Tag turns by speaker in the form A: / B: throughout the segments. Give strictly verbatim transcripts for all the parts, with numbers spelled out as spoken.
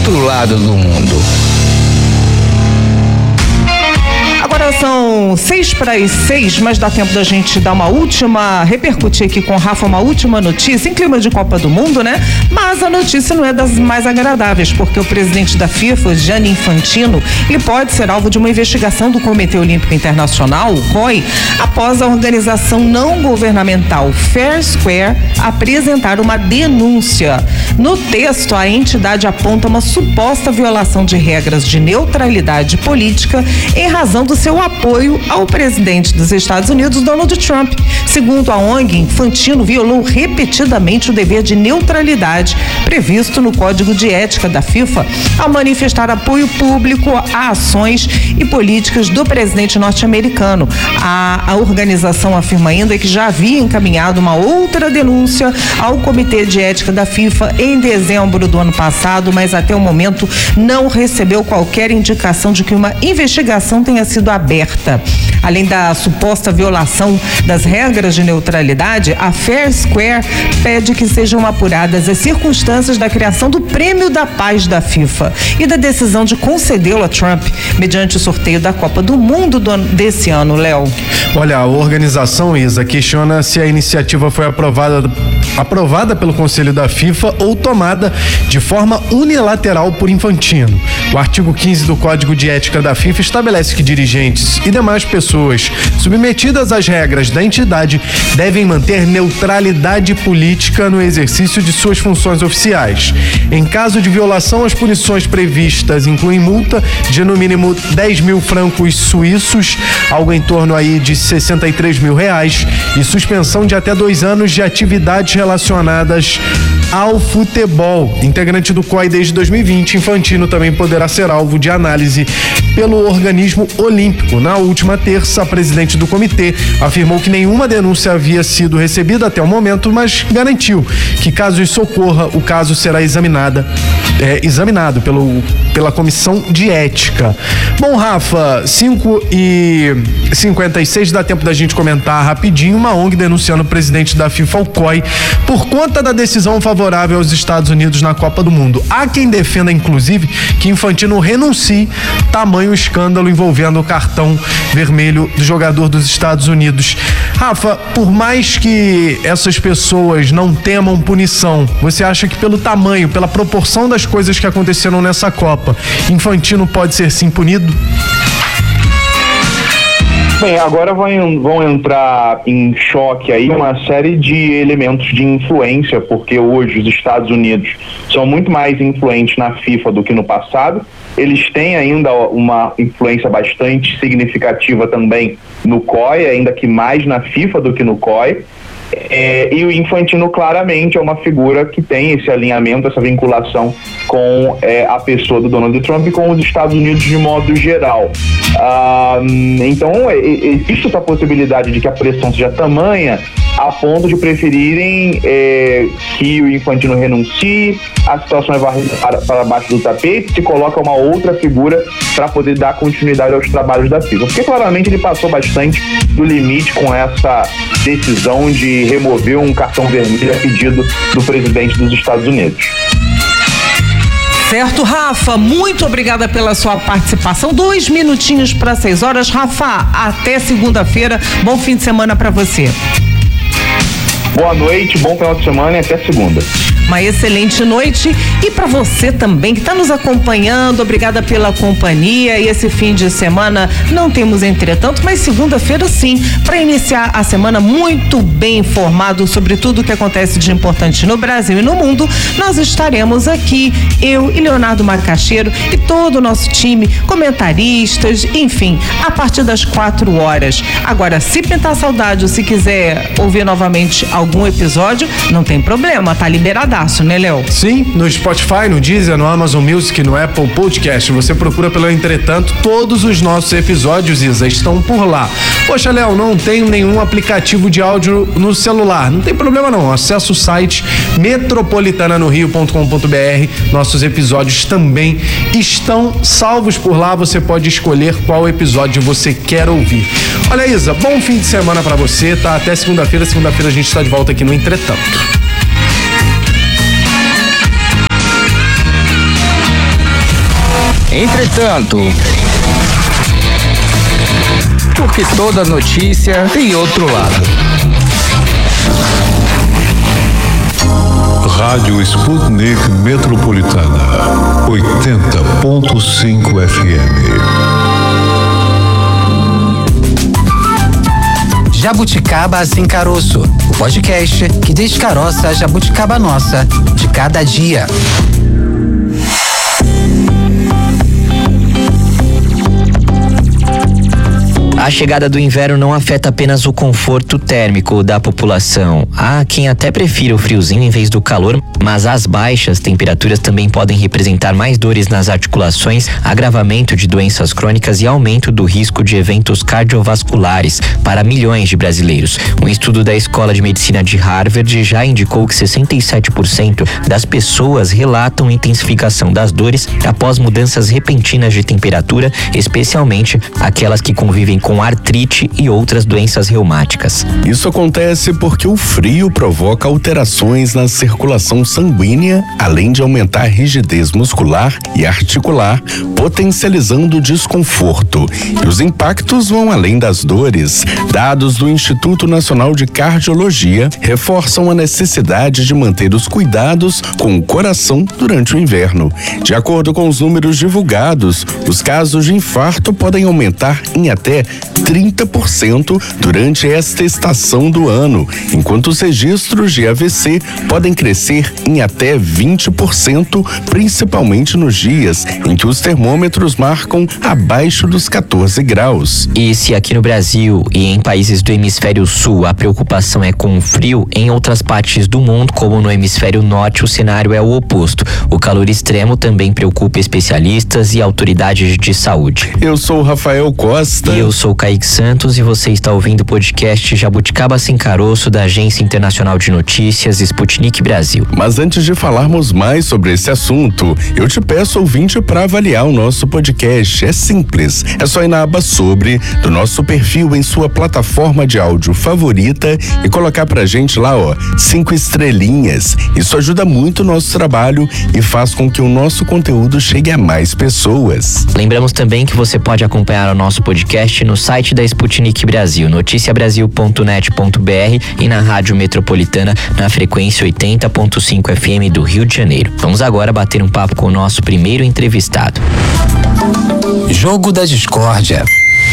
A: outro lado do mundo.
B: Agora são seis para as seis, mas dá tempo da gente dar uma última, repercutir aqui com o Rafa uma última notícia em clima de Copa do Mundo, né? Mas a notícia não é das mais agradáveis, porque o presidente da FIFA, Gianni Infantino, ele pode ser alvo de uma investigação do Comitê Olímpico Internacional, o C O I, após a organização não governamental Fair Square apresentar uma denúncia. No texto, a entidade aponta uma suposta violação de regras de neutralidade política em razão do seu apoio ao presidente dos Estados Unidos, Donald Trump. Segundo a O N G, Infantino violou repetidamente o dever de neutralidade previsto no Código de Ética da FIFA ao manifestar apoio público a ações e políticas do presidente norte-americano. A, a organização afirma ainda que já havia encaminhado uma outra denúncia ao Comitê de Ética da FIFA em dezembro do ano passado, mas até o momento não recebeu qualquer indicação de que uma investigação tenha sido aberta. Além da suposta violação das regras de neutralidade, a Fair Square pede que sejam apuradas as circunstâncias da criação do Prêmio da Paz da FIFA e da decisão de concedê-lo a Trump mediante o sorteio da Copa do Mundo do, desse ano, Léo.
C: Olha, a organização, Isa, questiona se a iniciativa foi aprovada, aprovada pelo Conselho da FIFA ou tomada de forma unilateral por Infantino. O artigo quinze do Código de Ética da FIFA estabelece que dirigentes e demais pessoas submetidas às regras da entidade devem manter neutralidade política no exercício de suas funções oficiais. Em caso de violação, as punições previstas incluem multa de no mínimo dez mil francos suíços, algo em torno aí de sessenta e três mil reais, e suspensão de até dois anos de atividades relacionadas ao futebol. Integrante do C O I desde dois mil e vinte, Infantino também poderá ser alvo de análise pelo organismo olímpico. Na última terça, a presidente do comitê afirmou que nenhuma denúncia havia sido recebida até o momento, mas garantiu que, caso isso ocorra, o caso será examinada, é, examinado pelo, pela comissão de ética. Bom, Rafa, cinco e cinquenta e seis, dá tempo da gente comentar rapidinho. Uma O N G denunciando o presidente da FIFA, o C O I, por conta da decisão favorável aos Estados Unidos na Copa do Mundo. Há quem defenda, inclusive, que Infantino renuncie, tamanho escândalo envolvendo o cartão vermelho do jogador dos Estados Unidos. Rafa, por mais que essas pessoas não temam punição, você acha que pelo tamanho, pela proporção das coisas que aconteceram nessa Copa, Infantino pode ser sim punido?
D: Bem, agora vão, vão entrar em choque aí uma série de elementos de influência, porque hoje os Estados Unidos são muito mais influentes na FIFA do que no passado. Eles têm ainda uma influência bastante significativa também no C O I, ainda que mais na FIFA do que no C O I. É, e o Infantino claramente é uma figura que tem esse alinhamento, essa vinculação com é, a pessoa do Donald Trump e com os Estados Unidos de modo geral. Ah, então existe essa possibilidade de que a pressão seja tamanha a ponto de preferirem é, que o Infantino renuncie, a situação é varrida para, para baixo do tapete, se coloca uma outra figura para poder dar continuidade aos trabalhos da FIFA. Porque claramente ele passou bastante do limite com essa decisão de remover um cartão vermelho a pedido do presidente dos Estados Unidos.
B: Certo, Rafa, muito obrigada pela sua participação. Dois minutinhos para seis horas. Rafa, até segunda-feira. Bom fim de semana para você.
D: Boa noite, bom final de semana e até segunda.
B: Uma excelente noite e para você também que está nos acompanhando, obrigada pela companhia. E esse fim de semana não temos entretanto, mas segunda-feira sim, para iniciar a semana muito bem informado sobre tudo o que acontece de importante no Brasil e no mundo. Nós estaremos aqui, eu e Leonardo Macaxeiro e todo o nosso time, comentaristas, enfim, a partir das quatro horas. Agora, se pintar saudade ou se quiser ouvir novamente algum episódio, não tem problema, tá liberado. Né, Léo?
C: Sim, no Spotify, no Deezer, no Amazon Music, no Apple Podcast. Você procura pelo Entretanto, todos os nossos episódios, Isa, estão por lá. Poxa, Léo, não tenho nenhum aplicativo de áudio no celular. Não tem problema não, acessa o site metropolitana no rio ponto com ponto b r. Nossos episódios também estão salvos por lá. Você pode escolher qual episódio você quer ouvir. Olha, Isa, bom fim de semana pra você, tá? Até segunda-feira. Segunda-feira a gente está de volta aqui no Entretanto.
A: Entretanto, porque toda notícia tem outro lado.
E: Rádio Sputnik Metropolitana, oitenta ponto cinco F M.
F: Jabuticaba Sem Caroço, o podcast que descaroça a jabuticaba nossa de cada dia.
G: A chegada do inverno não afeta apenas o conforto térmico da população. Há quem até prefira o friozinho em vez do calor, mas as baixas temperaturas também podem representar mais dores nas articulações, agravamento de doenças crônicas e aumento do risco de eventos cardiovasculares para milhões de brasileiros. Um estudo da Escola de Medicina de Harvard já indicou que sessenta e sete por cento das pessoas relatam intensificação das dores após mudanças repentinas de temperatura, especialmente aquelas que convivem com artrite e outras doenças reumáticas.
H: Isso acontece porque o frio provoca alterações na circulação sanguínea, além de aumentar a rigidez muscular e articular, potencializando o desconforto. E os impactos vão além das dores. Dados do Instituto Nacional de Cardiologia reforçam a necessidade de manter os cuidados com o coração durante o inverno. De acordo com os números divulgados, os casos de infarto podem aumentar em até trinta por cento durante esta estação do ano, enquanto os registros de A V C podem crescer em até vinte por cento, principalmente nos dias em que os termômetros marcam abaixo dos quatorze graus.
G: E se aqui no Brasil e em países do hemisfério sul a preocupação é com o frio, em outras partes do mundo, como no hemisfério norte, o cenário é o oposto. O calor extremo também preocupa especialistas e autoridades de saúde.
H: Eu sou o Rafael Costa.
G: E eu sou o Kaique Santos e você está ouvindo o podcast Jabuticaba Sem Caroço da Agência Internacional de Notícias Sputnik Brasil.
H: Mas antes de falarmos mais sobre esse assunto, eu te peço, ouvinte, para avaliar o nosso podcast. É simples, é só ir na aba Sobre do nosso perfil em sua plataforma de áudio favorita e colocar pra gente lá, ó, cinco estrelinhas. Isso ajuda muito o nosso trabalho e faz com que o nosso conteúdo chegue a mais pessoas.
G: Lembramos também que você pode acompanhar o nosso podcast no site da Sputnik Brasil, noticia brasil ponto net ponto b r e na Rádio Metropolitana na frequência oitenta ponto cinco F M do Rio de Janeiro. Vamos agora bater um papo com o nosso primeiro entrevistado.
F: Jogo da Discórdia.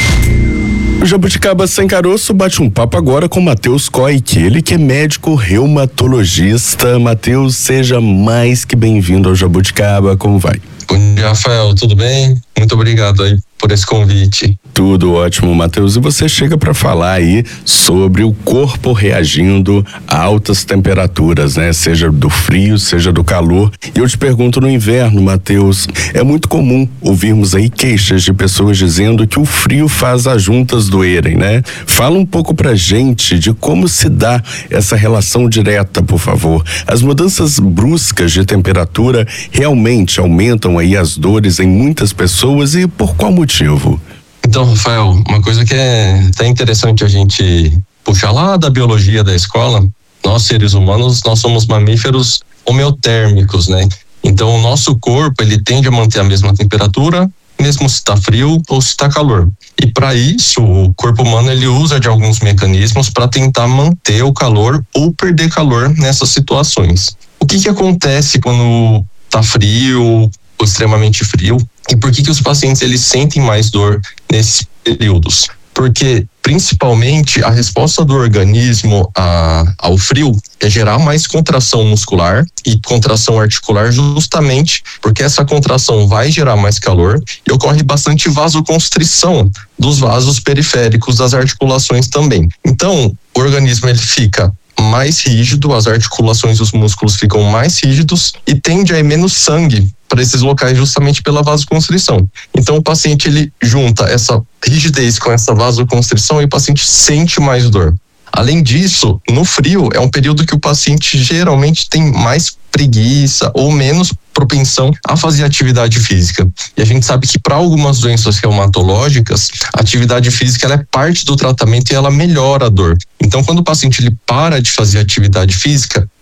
H: O Jabuticaba Sem Caroço bate um papo agora com Matheus Koik, ele que é médico reumatologista. Matheus, seja mais que bem-vindo ao Jabuticaba, como vai?
I: Bom dia, Rafael, tudo bem? Muito obrigado aí por esse convite.
H: Tudo ótimo, Matheus. E você chega para falar aí sobre o corpo reagindo a altas temperaturas, né? Seja do frio, seja do calor. E eu te pergunto, no inverno, Matheus, é muito comum ouvirmos aí queixas de pessoas dizendo que o frio faz as juntas doerem, né? Fala um pouco pra gente de como se dá essa relação direta, por favor. As mudanças bruscas de temperatura realmente aumentam aí as dores em muitas pessoas e por qual motivo?
I: Então, Rafael, uma coisa que é até interessante a gente puxar lá da biologia da escola, nós seres humanos, nós somos mamíferos homeotérmicos, né? Então, o nosso corpo, ele tende a manter a mesma temperatura, mesmo se está frio ou se está calor. E para isso, o corpo humano, ele usa de alguns mecanismos para tentar manter o calor ou perder calor nessas situações. O que que acontece quando está frio ou extremamente frio? E por que que os pacientes eles sentem mais dor nesses períodos? Porque, principalmente, a resposta do organismo a, ao frio é gerar mais contração muscular e contração articular, justamente porque essa contração vai gerar mais calor e ocorre bastante vasoconstrição dos vasos periféricos das articulações também. Então, o organismo ele fica mais rígido, as articulações e os músculos ficam mais rígidos e tende a ir menos sangue para esses locais justamente pela vasoconstrição. Então o paciente ele junta essa rigidez com essa vasoconstrição e o paciente sente mais dor. Além disso, no frio é um período que o paciente geralmente tem mais preguiça ou menos propensão a fazer atividade física. E a gente sabe que para algumas doenças reumatológicas, a atividade física ela é parte do tratamento e ela melhora a dor. Então, quando o paciente ele para de fazer atividade física,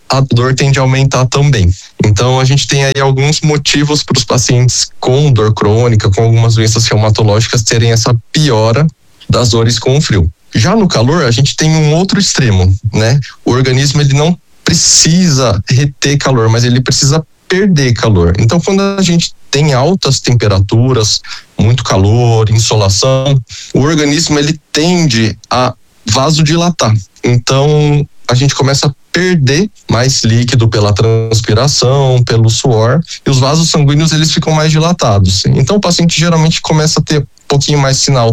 I: a dor tende a aumentar também. Então a gente tem aí alguns motivos para os pacientes com dor crônica, com algumas doenças reumatológicas terem essa piora das dores com o frio. Já no calor a gente tem um outro extremo, né? O organismo ele não precisa reter calor, mas ele precisa perder calor. Então quando a gente tem altas temperaturas, muito calor, insolação, o organismo ele tende a vasodilatar. Então a gente começa a perder mais líquido pela transpiração, pelo suor, e os vasos sanguíneos eles ficam mais dilatados. Então o paciente geralmente começa a ter um pouquinho mais sinal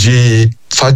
I: de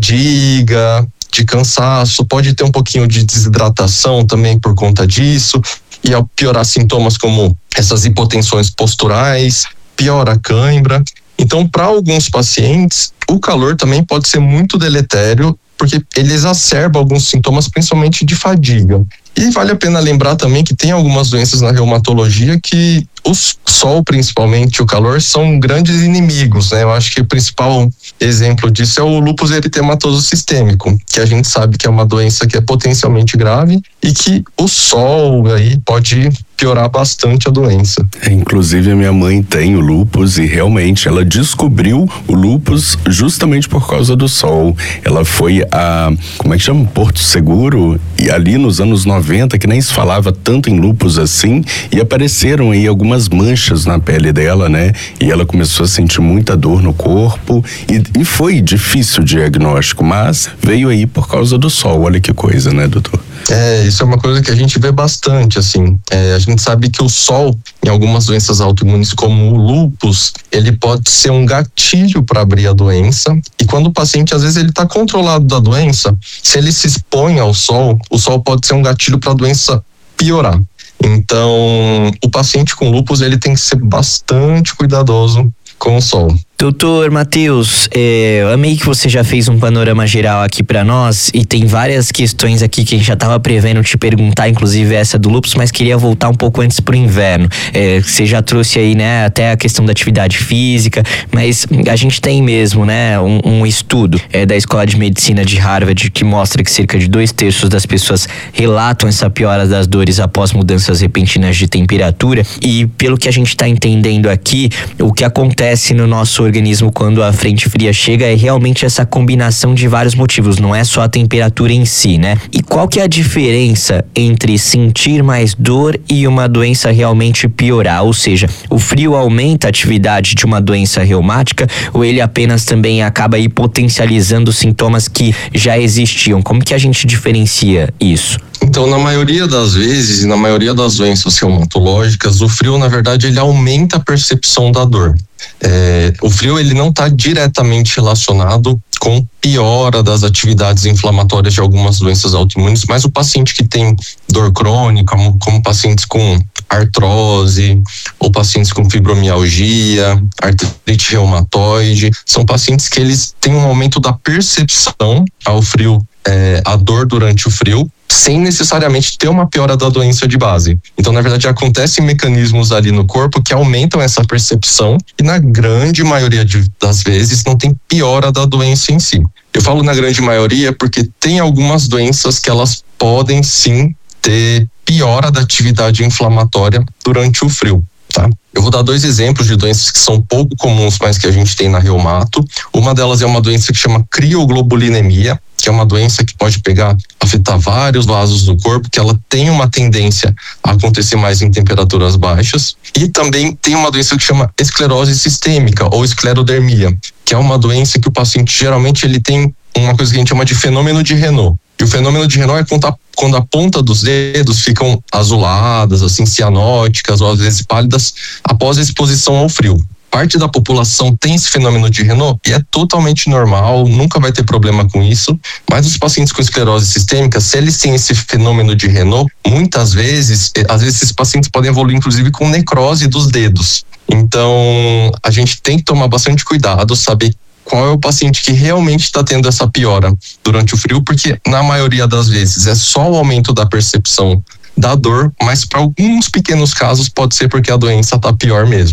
I: fadiga, de cansaço, pode ter um pouquinho de desidratação também por conta disso, e ao piorar sintomas como essas hipotensões posturais, piora a cãibra. Então, para alguns pacientes, o calor também pode ser muito deletério, porque ele exacerba alguns sintomas, principalmente de fadiga. E vale a pena lembrar também que tem algumas doenças na reumatologia que o sol, principalmente o calor, são grandes inimigos, né? Eu acho que o principal exemplo disso é o lúpus eritematoso sistêmico, que a gente sabe que é uma doença que é potencialmente grave e que o sol aí pode piorar bastante a doença.
H: É, inclusive a minha mãe tem o lúpus e realmente ela descobriu o lúpus justamente por causa do sol. Ela foi a, como é que chama? Porto Seguro, e ali nos anos noventa, que nem se falava tanto em lúpus assim, e apareceram aí algumas manchas na pele dela, né? E ela começou a sentir muita dor no corpo e, e foi difícil o diagnóstico, mas veio aí por causa do sol. Olha que coisa, né, doutor?
I: É, isso é uma coisa que a gente vê bastante, assim. É, a gente sabe que o sol, em algumas doenças autoimunes como o lúpus, ele pode ser um gatilho para abrir a doença. E quando o paciente, às vezes, ele está controlado da doença, se ele se expõe ao sol, o sol pode ser um gatilho para a doença piorar. Então, o paciente com lúpus, ele tem que ser bastante cuidadoso com o sol.
G: Doutor Matheus, é, amei que você já fez um panorama geral aqui para nós e tem várias questões aqui que a gente já estava prevendo te perguntar, inclusive essa do lúpus, mas queria voltar um pouco antes pro inverno. É, você já trouxe aí, né, até a questão da atividade física, mas a gente tem mesmo, né, um, um estudo é, da Escola de Medicina de Harvard que mostra que cerca de dois terços das pessoas relatam essa piora das dores após mudanças repentinas de temperatura, e pelo que a gente está entendendo aqui, o que acontece no nosso organismo quando a frente fria chega é realmente essa combinação de vários motivos, não é só a temperatura em si, né? E qual que é a diferença entre sentir mais dor e uma doença realmente piorar? Ou seja, o frio aumenta a atividade de uma doença reumática ou ele apenas também acaba aí potencializando sintomas que já existiam? Como que a gente diferencia isso?
I: Então, na maioria das vezes e na maioria das doenças reumatológicas, o frio, na verdade, ele aumenta a percepção da dor. É, o frio, ele não está diretamente relacionado com piora das atividades inflamatórias de algumas doenças autoimunes, mas o paciente que tem dor crônica, como, como pacientes com artrose ou pacientes com fibromialgia, artrite reumatoide, são pacientes que eles têm um aumento da percepção ao frio, é, a dor durante o frio, sem necessariamente ter uma piora da doença de base. Então, na verdade, acontecem mecanismos ali no corpo que aumentam essa percepção e, na grande maioria de, das vezes, não tem piora da doença em si. Eu falo na grande maioria porque tem algumas doenças que elas podem, sim, ter piora da atividade inflamatória durante o frio, tá? Eu vou dar dois exemplos de doenças que são pouco comuns, mas que a gente tem na reumato. Uma delas é uma doença que chama crioglobulinemia, que é uma doença que pode pegar, afetar vários vasos do corpo, que ela tem uma tendência a acontecer mais em temperaturas baixas. E também tem uma doença que chama esclerose sistêmica ou esclerodermia, que é uma doença que o paciente geralmente ele tem uma coisa que a gente chama de fenômeno de Renault. E o fenômeno de Renault é quando a, quando a ponta dos dedos ficam azuladas, assim, cianóticas ou às vezes pálidas após a exposição ao frio. Parte da população tem esse fenômeno de Renault e é totalmente normal, nunca vai ter problema com isso, mas os pacientes com esclerose sistêmica, se eles têm esse fenômeno de Renault, muitas vezes, às vezes esses pacientes podem evoluir inclusive com necrose dos dedos. Então, a gente tem que tomar bastante cuidado, saber qual é o paciente que realmente está tendo essa piora durante o frio, porque na maioria das vezes é só o aumento da percepção da dor, mas para alguns pequenos casos pode ser porque a doença está pior mesmo.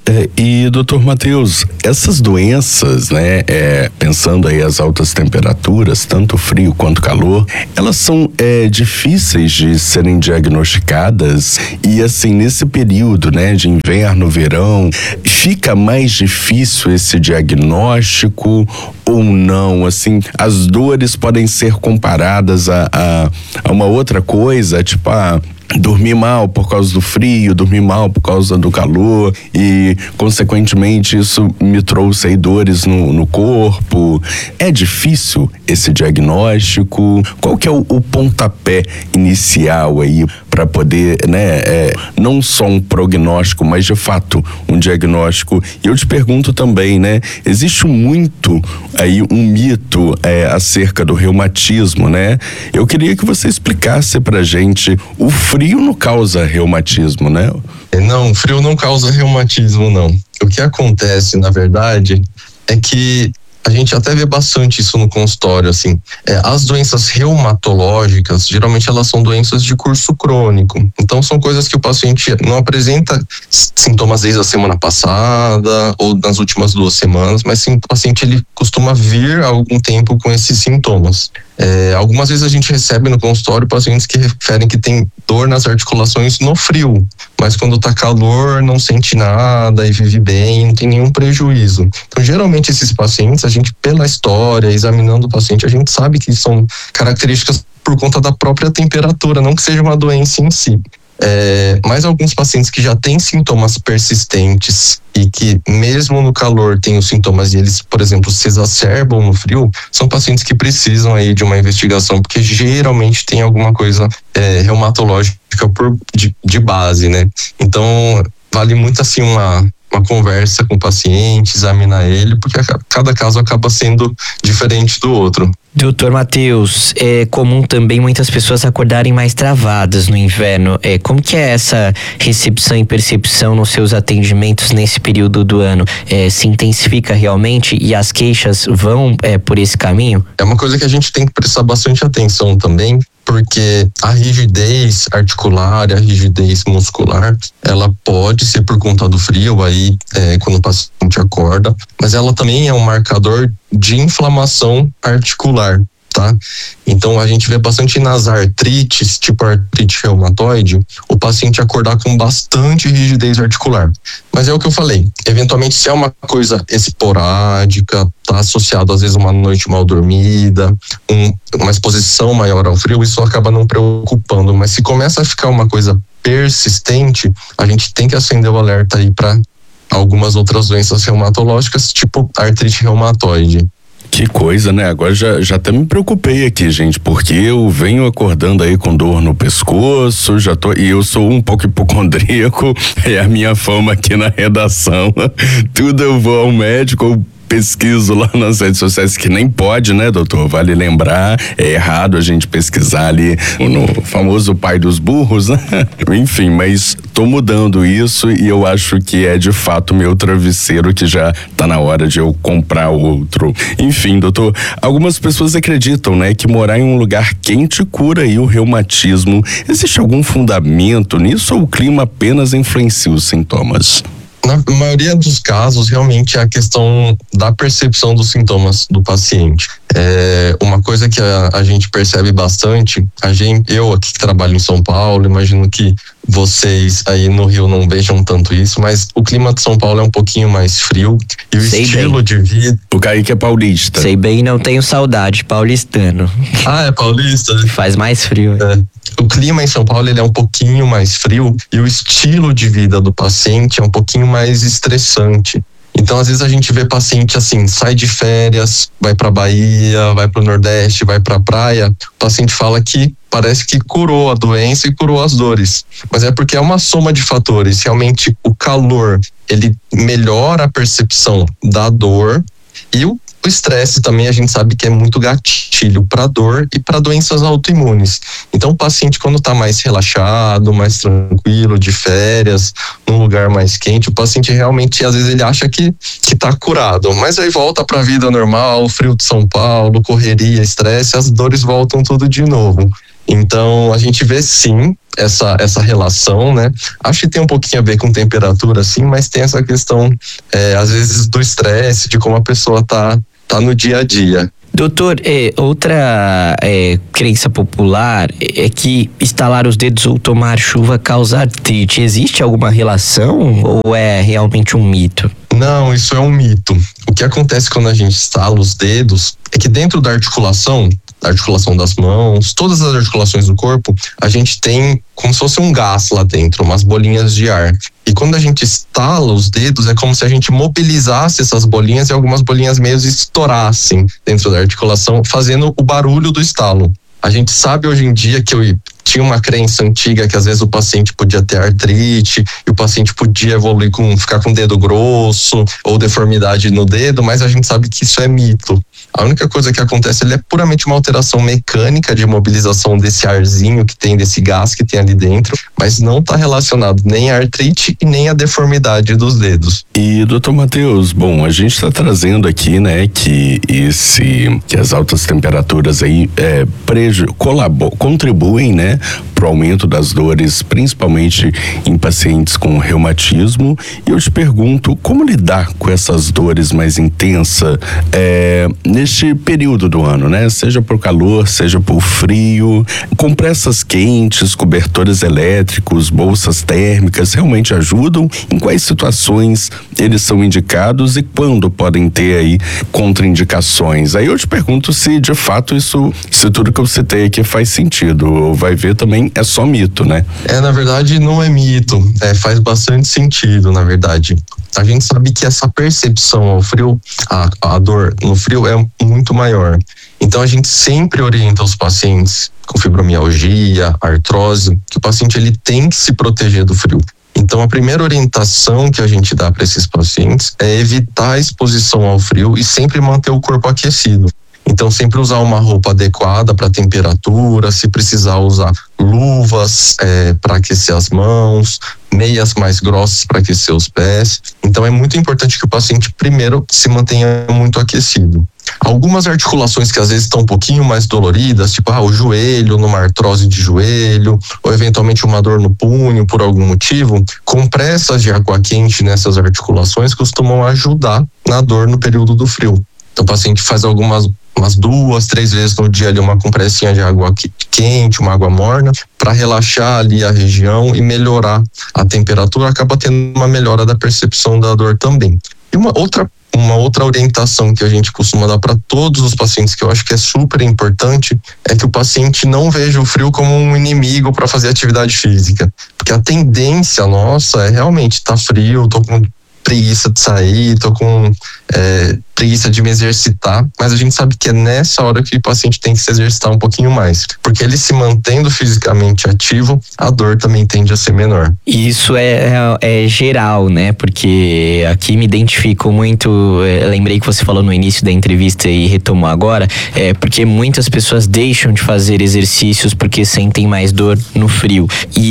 H: É, e doutor Matheus, essas doenças, né, é, pensando aí as altas temperaturas, tanto frio quanto calor, elas são é, difíceis de serem diagnosticadas e assim, nesse período, né, de inverno, verão, fica mais difícil esse diagnóstico ou não? Assim, as dores podem ser comparadas a, a, a uma outra coisa, tipo, ah, dormir mal por causa do frio, dormir mal por causa do calor e, consequentemente, isso me trouxe aí dores no, no corpo. É difícil esse diagnóstico? Qual que é o, o pontapé inicial aí para poder, né, é, não só um prognóstico, mas de fato um diagnóstico? E eu te pergunto também, né, existe muito aí um mito é, acerca do reumatismo, né? Eu queria que você explicasse pra gente, o frio não causa reumatismo, né?
I: Não, frio não causa reumatismo, não. O que acontece, na verdade, é que a gente até vê bastante isso no consultório, assim, é, as doenças reumatológicas, geralmente elas são doenças de curso crônico, então são coisas que o paciente não apresenta sintomas desde a semana passada ou nas últimas duas semanas, mas sim, o paciente ele costuma vir há algum tempo com esses sintomas. É, algumas vezes a gente recebe no consultório pacientes que referem que tem dor nas articulações no frio, mas quando tá calor não sente nada e vive bem, não tem nenhum prejuízo. Então, geralmente esses pacientes, a gente, pela história, examinando o paciente, a gente sabe que são características por conta da própria temperatura, não que seja uma doença em si. É, mas alguns pacientes que já têm sintomas persistentes e que mesmo no calor têm os sintomas e eles, por exemplo, se exacerbam no frio, são pacientes que precisam aí de uma investigação, porque geralmente tem alguma coisa é, reumatológica por, de, de base, né? Então, vale muito assim uma, uma conversa com o paciente, examinar ele, porque a, cada caso acaba sendo diferente do outro.
G: Doutor Matheus, é comum também muitas pessoas acordarem mais travadas no inverno. É, como que é essa recepção e percepção nos seus atendimentos nesse período do ano? É, se intensifica realmente e as queixas vão é, por esse caminho?
I: É uma coisa que a gente tem que prestar bastante atenção também, porque a rigidez articular e a rigidez muscular, ela pode ser por conta do frio aí, é, quando o paciente acorda, mas ela também é um marcador de inflamação articular, tá? Então a gente vê bastante nas artrites, tipo artrite reumatoide, o paciente acordar com bastante rigidez articular. Mas é o que eu falei, eventualmente se é uma coisa esporádica, tá associado às vezes uma noite mal dormida, um, uma exposição maior ao frio, isso acaba não preocupando. Mas se começa a ficar uma coisa persistente, a gente tem que acender o alerta aí para algumas outras doenças reumatológicas, tipo artrite reumatoide.
H: Que coisa, né? Agora já, já até me preocupei aqui, gente, porque eu venho acordando aí com dor no pescoço, já tô, e eu sou um pouco hipocondríaco, é a minha fama aqui na redação. Tudo eu vou ao médico, eu pesquiso lá nas redes sociais, que nem pode, né, doutor? Vale lembrar, é errado a gente pesquisar ali no famoso pai dos burros, né? Enfim, mas tô mudando isso e eu acho que é de fato meu travesseiro que já tá na hora de eu comprar outro. Enfim, doutor, algumas pessoas acreditam, né, que morar em um lugar quente cura aí o reumatismo. Existe algum fundamento nisso ou o clima apenas influencia os sintomas?
I: Na maioria dos casos, realmente é a questão da percepção dos sintomas do paciente. É uma coisa que a, a gente percebe bastante, a gente, eu aqui que trabalho em São Paulo, imagino que vocês aí no Rio não vejam tanto isso, mas o clima de São Paulo é um pouquinho mais frio e o
G: Sei
I: estilo
G: bem.
I: de vida...
H: O Kaique é paulista.
G: Sei bem, não tenho saudade, paulistano.
I: Ah, é paulista?
G: Faz mais frio.
I: É. O clima em São Paulo ele é um pouquinho mais frio e o estilo de vida do paciente é um pouquinho mais estressante. Então, às vezes a gente vê paciente assim, sai de férias, vai pra Bahia, vai pro Nordeste, vai pra praia, o paciente fala que parece que curou a doença e curou as dores. Mas é porque é uma soma de fatores. Realmente o calor, ele melhora a percepção da dor e o O estresse também a gente sabe que é muito gatilho para dor e para doenças autoimunes. Então o paciente, quando está mais relaxado, mais tranquilo, de férias, num lugar mais quente, o paciente realmente às vezes ele acha que que está curado, mas aí volta para a vida normal, frio de São Paulo, correria, estresse, as dores voltam tudo de novo. Então a gente vê sim essa, essa relação, né? Acho que tem um pouquinho a ver com temperatura, sim, mas tem essa questão, é, às vezes, do estresse, de como a pessoa tá, tá no dia a dia.
G: Doutor, é, outra é, crença popular é que estalar os dedos ou tomar chuva causa artrite. Existe alguma relação ou é realmente um mito?
I: Não, isso é um mito. O que acontece quando a gente estala os dedos é que dentro da articulação, da articulação das mãos, todas as articulações do corpo, a gente tem como se fosse um gás lá dentro, umas bolinhas de ar. E quando a gente estala os dedos, é como se a gente mobilizasse essas bolinhas e algumas bolinhas meio estourassem dentro da articulação, fazendo o barulho do estalo. A gente sabe hoje em dia que eu tinha uma crença antiga que às vezes o paciente podia ter artrite e o paciente podia evoluir com, ficar com o dedo grosso ou deformidade no dedo, mas a gente sabe que isso é mito. A única coisa que acontece ele é puramente uma alteração mecânica de mobilização desse arzinho que tem, desse gás que tem ali dentro, mas não está relacionado nem à artrite e nem à deformidade dos dedos.
H: E doutor Matheus, bom, a gente está trazendo aqui, né, que esse, que as altas temperaturas aí é, preju, colabor, contribuem, né, para o aumento das dores, principalmente em pacientes com reumatismo. E eu te pergunto, como lidar com essas dores mais intensas é, neste período do ano, né? Seja por calor, seja por frio, compressas quentes, cobertores elétricos, bolsas térmicas, realmente ajudam? Em quais situações eles são indicados e quando podem ter aí contraindicações? Aí eu te pergunto se de fato isso, se tudo que eu citei aqui faz sentido. Vai ver também é só mito, né?
I: É, na verdade não é mito, é, faz bastante sentido, na verdade. A gente sabe que essa percepção ao frio, a, a dor no frio é muito maior. Então a gente sempre orienta os pacientes com fibromialgia, artrose, que o paciente ele tem que se proteger do frio. Então a primeira orientação que a gente dá para esses pacientes é evitar a exposição ao frio e sempre manter o corpo aquecido. Então sempre usar uma roupa adequada para a temperatura, se precisar usar luvas é, para aquecer as mãos, meias mais grossas para aquecer os pés. Então é muito importante que o paciente primeiro se mantenha muito aquecido. Algumas articulações que às vezes estão um pouquinho mais doloridas, tipo ah, o joelho, numa artrose de joelho, ou eventualmente uma dor no punho por algum motivo, compressas de água quente nessas articulações costumam ajudar na dor no período do frio. Então o paciente faz algumas umas duas, três vezes no dia ali uma compressinha de água quente, uma água morna, para relaxar ali a região e melhorar a temperatura, acaba tendo uma melhora da percepção da dor também. E uma outra Uma outra orientação que a gente costuma dar para todos os pacientes, que eu acho que é super importante, é que o paciente não veja o frio como um inimigo para fazer atividade física. Porque a tendência nossa é realmente estar tá frio, tô com preguiça de sair, tô com é, preguiça de me exercitar, mas a gente sabe que é nessa hora que o paciente tem que se exercitar um pouquinho mais, porque ele se mantendo fisicamente ativo, a dor também tende a ser menor.
G: Isso é, é, é geral, né? Porque aqui me identifico muito, é, lembrei que você falou no início da entrevista e retomou agora, é porque muitas pessoas deixam de fazer exercícios porque sentem mais dor no frio.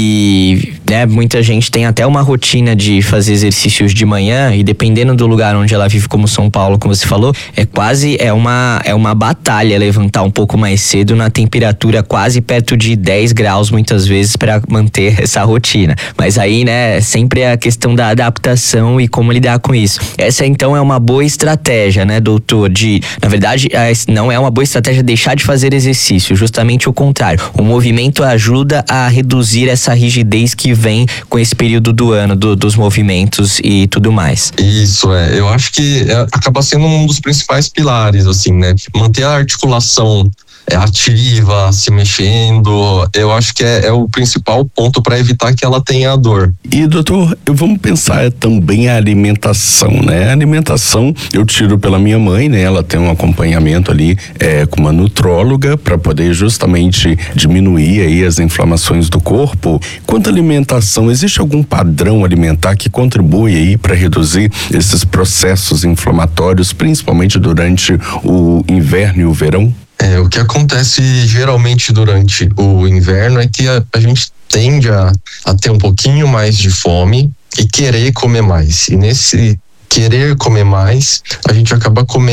G: E né, muita gente tem até uma rotina de fazer exercícios de manhã e dependendo do lugar onde ela vive, como São Paulo, como você falou, é quase é uma, é uma batalha levantar um pouco mais cedo na temperatura quase perto de dez graus muitas vezes para manter essa rotina. Mas aí, né, sempre é a questão da adaptação e como lidar com isso. Essa então é uma boa estratégia, né, doutor? De, na verdade, não é uma boa estratégia deixar de fazer exercício, justamente o contrário. O movimento ajuda a reduzir essa rigidez que vem com esse período do ano, do, dos movimentos e tudo mais.
I: Isso, é. Eu acho que é, acaba sendo um dos principais pilares, assim, né? Manter a articulação é, ativa, se mexendo, eu acho que é, é o principal ponto para evitar que ela tenha a dor.
H: E doutor, vamos pensar também a alimentação, né? A alimentação eu tiro pela minha mãe, né? Ela tem um acompanhamento ali é, com uma nutróloga para poder justamente diminuir aí as inflamações do corpo. Quanto à alimentação, existe algum padrão alimentar que contribui aí para reduzir esses processos inflamatórios, principalmente durante o inverno e o verão?
I: É, o que acontece geralmente durante o inverno é que a, a gente tende a, a ter um pouquinho mais de fome e querer comer mais. E nesse querer comer mais, a gente acaba comendo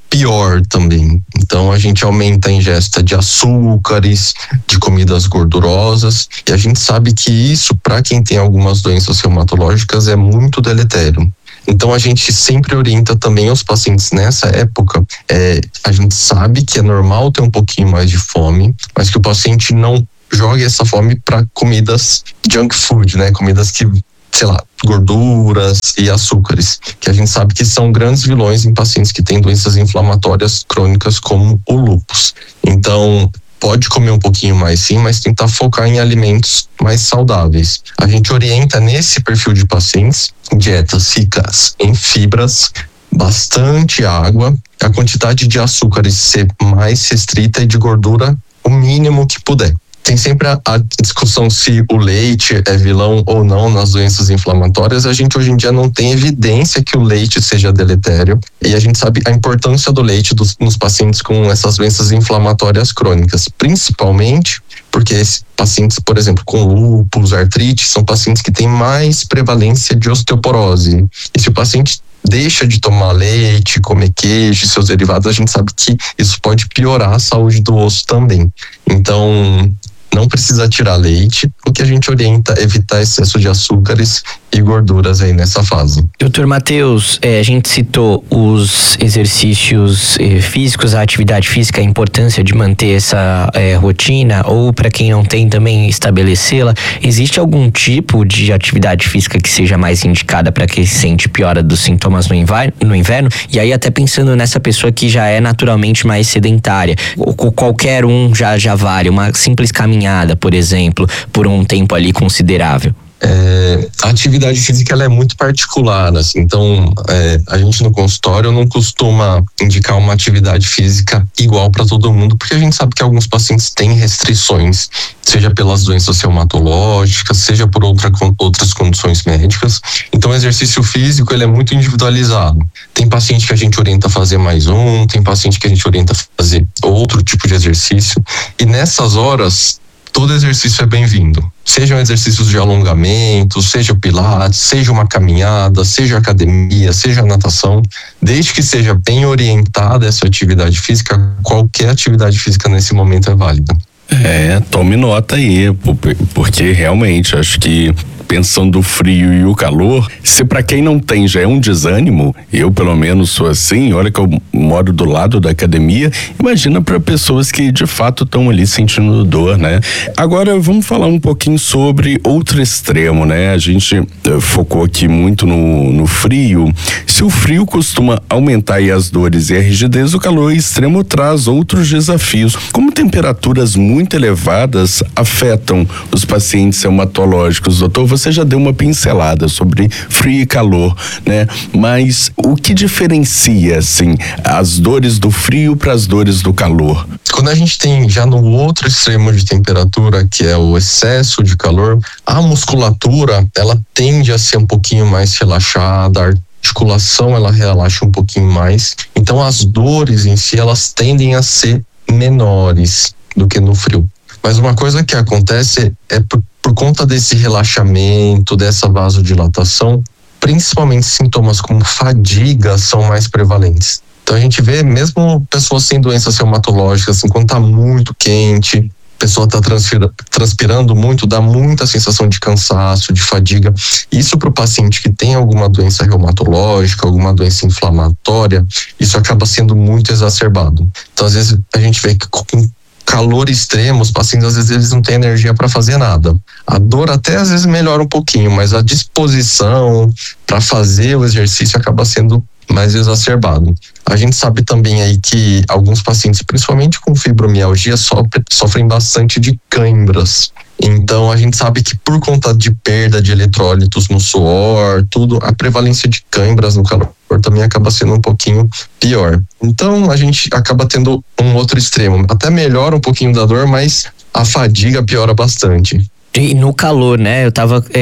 I: pior também. Então a gente aumenta a ingesta de açúcares, de comidas gordurosas, e a gente sabe que isso, para quem tem algumas doenças reumatológicas, é muito deletério. Então a gente sempre orienta também os pacientes nessa época. É, a gente sabe que é normal ter um pouquinho mais de fome, mas que o paciente não jogue essa fome para comidas junk food, né? Comidas que, sei lá, gorduras e açúcares, que a gente sabe que são grandes vilões em pacientes que têm doenças inflamatórias crônicas como o lúpus. Então, pode comer um pouquinho mais sim, mas tentar focar em alimentos mais saudáveis. A gente orienta nesse perfil de pacientes dietas ricas em fibras, bastante água, a quantidade de açúcares ser mais restrita e de gordura o mínimo que puder. Tem sempre a, a discussão se o leite é vilão ou não nas doenças inflamatórias. A gente hoje em dia não tem evidência que o leite seja deletério, e a gente sabe a importância do leite dos, nos pacientes com essas doenças inflamatórias crônicas, principalmente porque esses pacientes, por exemplo, com lúpus, artrite, são pacientes que têm mais prevalência de osteoporose. E se o paciente deixa de tomar leite, comer queijo e seus derivados, a gente sabe que isso pode piorar a saúde do osso também. Então, não precisa tirar leite, o que a gente orienta é evitar excesso de açúcares e gorduras aí nessa fase.
G: doutor Matheus, é, a gente citou os exercícios é, físicos, a atividade física, a importância de manter essa é, rotina, ou para quem não tem também estabelecê-la. Existe algum tipo de atividade física que seja mais indicada para quem sente piora dos sintomas no inverno, no inverno? E aí até pensando nessa pessoa que já é naturalmente mais sedentária, ou qualquer um já, já vale, uma simples caminhada, por exemplo, por um tempo ali considerável.
I: É, a atividade física ela é muito particular, assim, então é, a gente no consultório não costuma indicar uma atividade física igual para todo mundo, porque a gente sabe que alguns pacientes têm restrições, seja pelas doenças reumatológicas, seja por outra, outras condições médicas. Então o exercício físico ele é muito individualizado. Tem paciente que a gente orienta a fazer mais um, tem paciente que a gente orienta a fazer outro tipo de exercício, e nessas horas todo exercício é bem-vindo. Sejam exercícios de alongamento, seja o pilates, seja uma caminhada, seja academia, seja natação. Desde que seja bem orientada essa atividade física, qualquer atividade física nesse momento é válida.
H: É, tome nota aí, porque realmente acho que pensando o frio e o calor, se para quem não tem já é um desânimo, eu pelo menos sou assim, olha que eu moro do lado da academia, imagina para pessoas que de fato estão ali sentindo dor, né? Agora vamos falar um pouquinho sobre outro extremo, né? A gente uh, focou aqui muito no, no frio. Se o frio costuma aumentar aí as dores e a rigidez, o calor extremo traz outros desafios, como temperaturas muito elevadas afetam os pacientes reumatológicos. Doutor, você já deu uma pincelada sobre frio e calor, né? Mas o que diferencia, assim, as dores do frio para as dores do calor?
I: Quando a gente tem já no outro extremo de temperatura, que é o excesso de calor, a musculatura, ela tende a ser um pouquinho mais relaxada, a articulação, ela relaxa um pouquinho mais. Então, as dores em si, elas tendem a ser menores do que no frio. Mas uma coisa que acontece é por, por conta desse relaxamento, dessa vasodilatação, principalmente sintomas como fadiga são mais prevalentes. Então a gente vê mesmo pessoas sem doenças reumatológicas, assim, quando tá muito quente, a pessoa tá transpira, transpirando muito, dá muita sensação de cansaço, de fadiga. Isso para o paciente que tem alguma doença reumatológica, alguma doença inflamatória, isso acaba sendo muito exacerbado. Então às vezes a gente vê que com calor extremo, os pacientes às vezes eles não têm energia para fazer nada. A dor até às vezes melhora um pouquinho, mas a disposição para fazer o exercício acaba sendo mais exacerbado. A gente sabe também aí que alguns pacientes, principalmente com fibromialgia, sofrem, sofrem bastante de cãibras. Então a gente sabe que por conta de perda de eletrólitos no suor, tudo, a prevalência de cãibras no calor também acaba sendo um pouquinho pior. Então a gente acaba tendo um outro extremo. Até melhora um pouquinho da dor, mas a fadiga piora bastante.
G: E no calor, né? Eu tava é,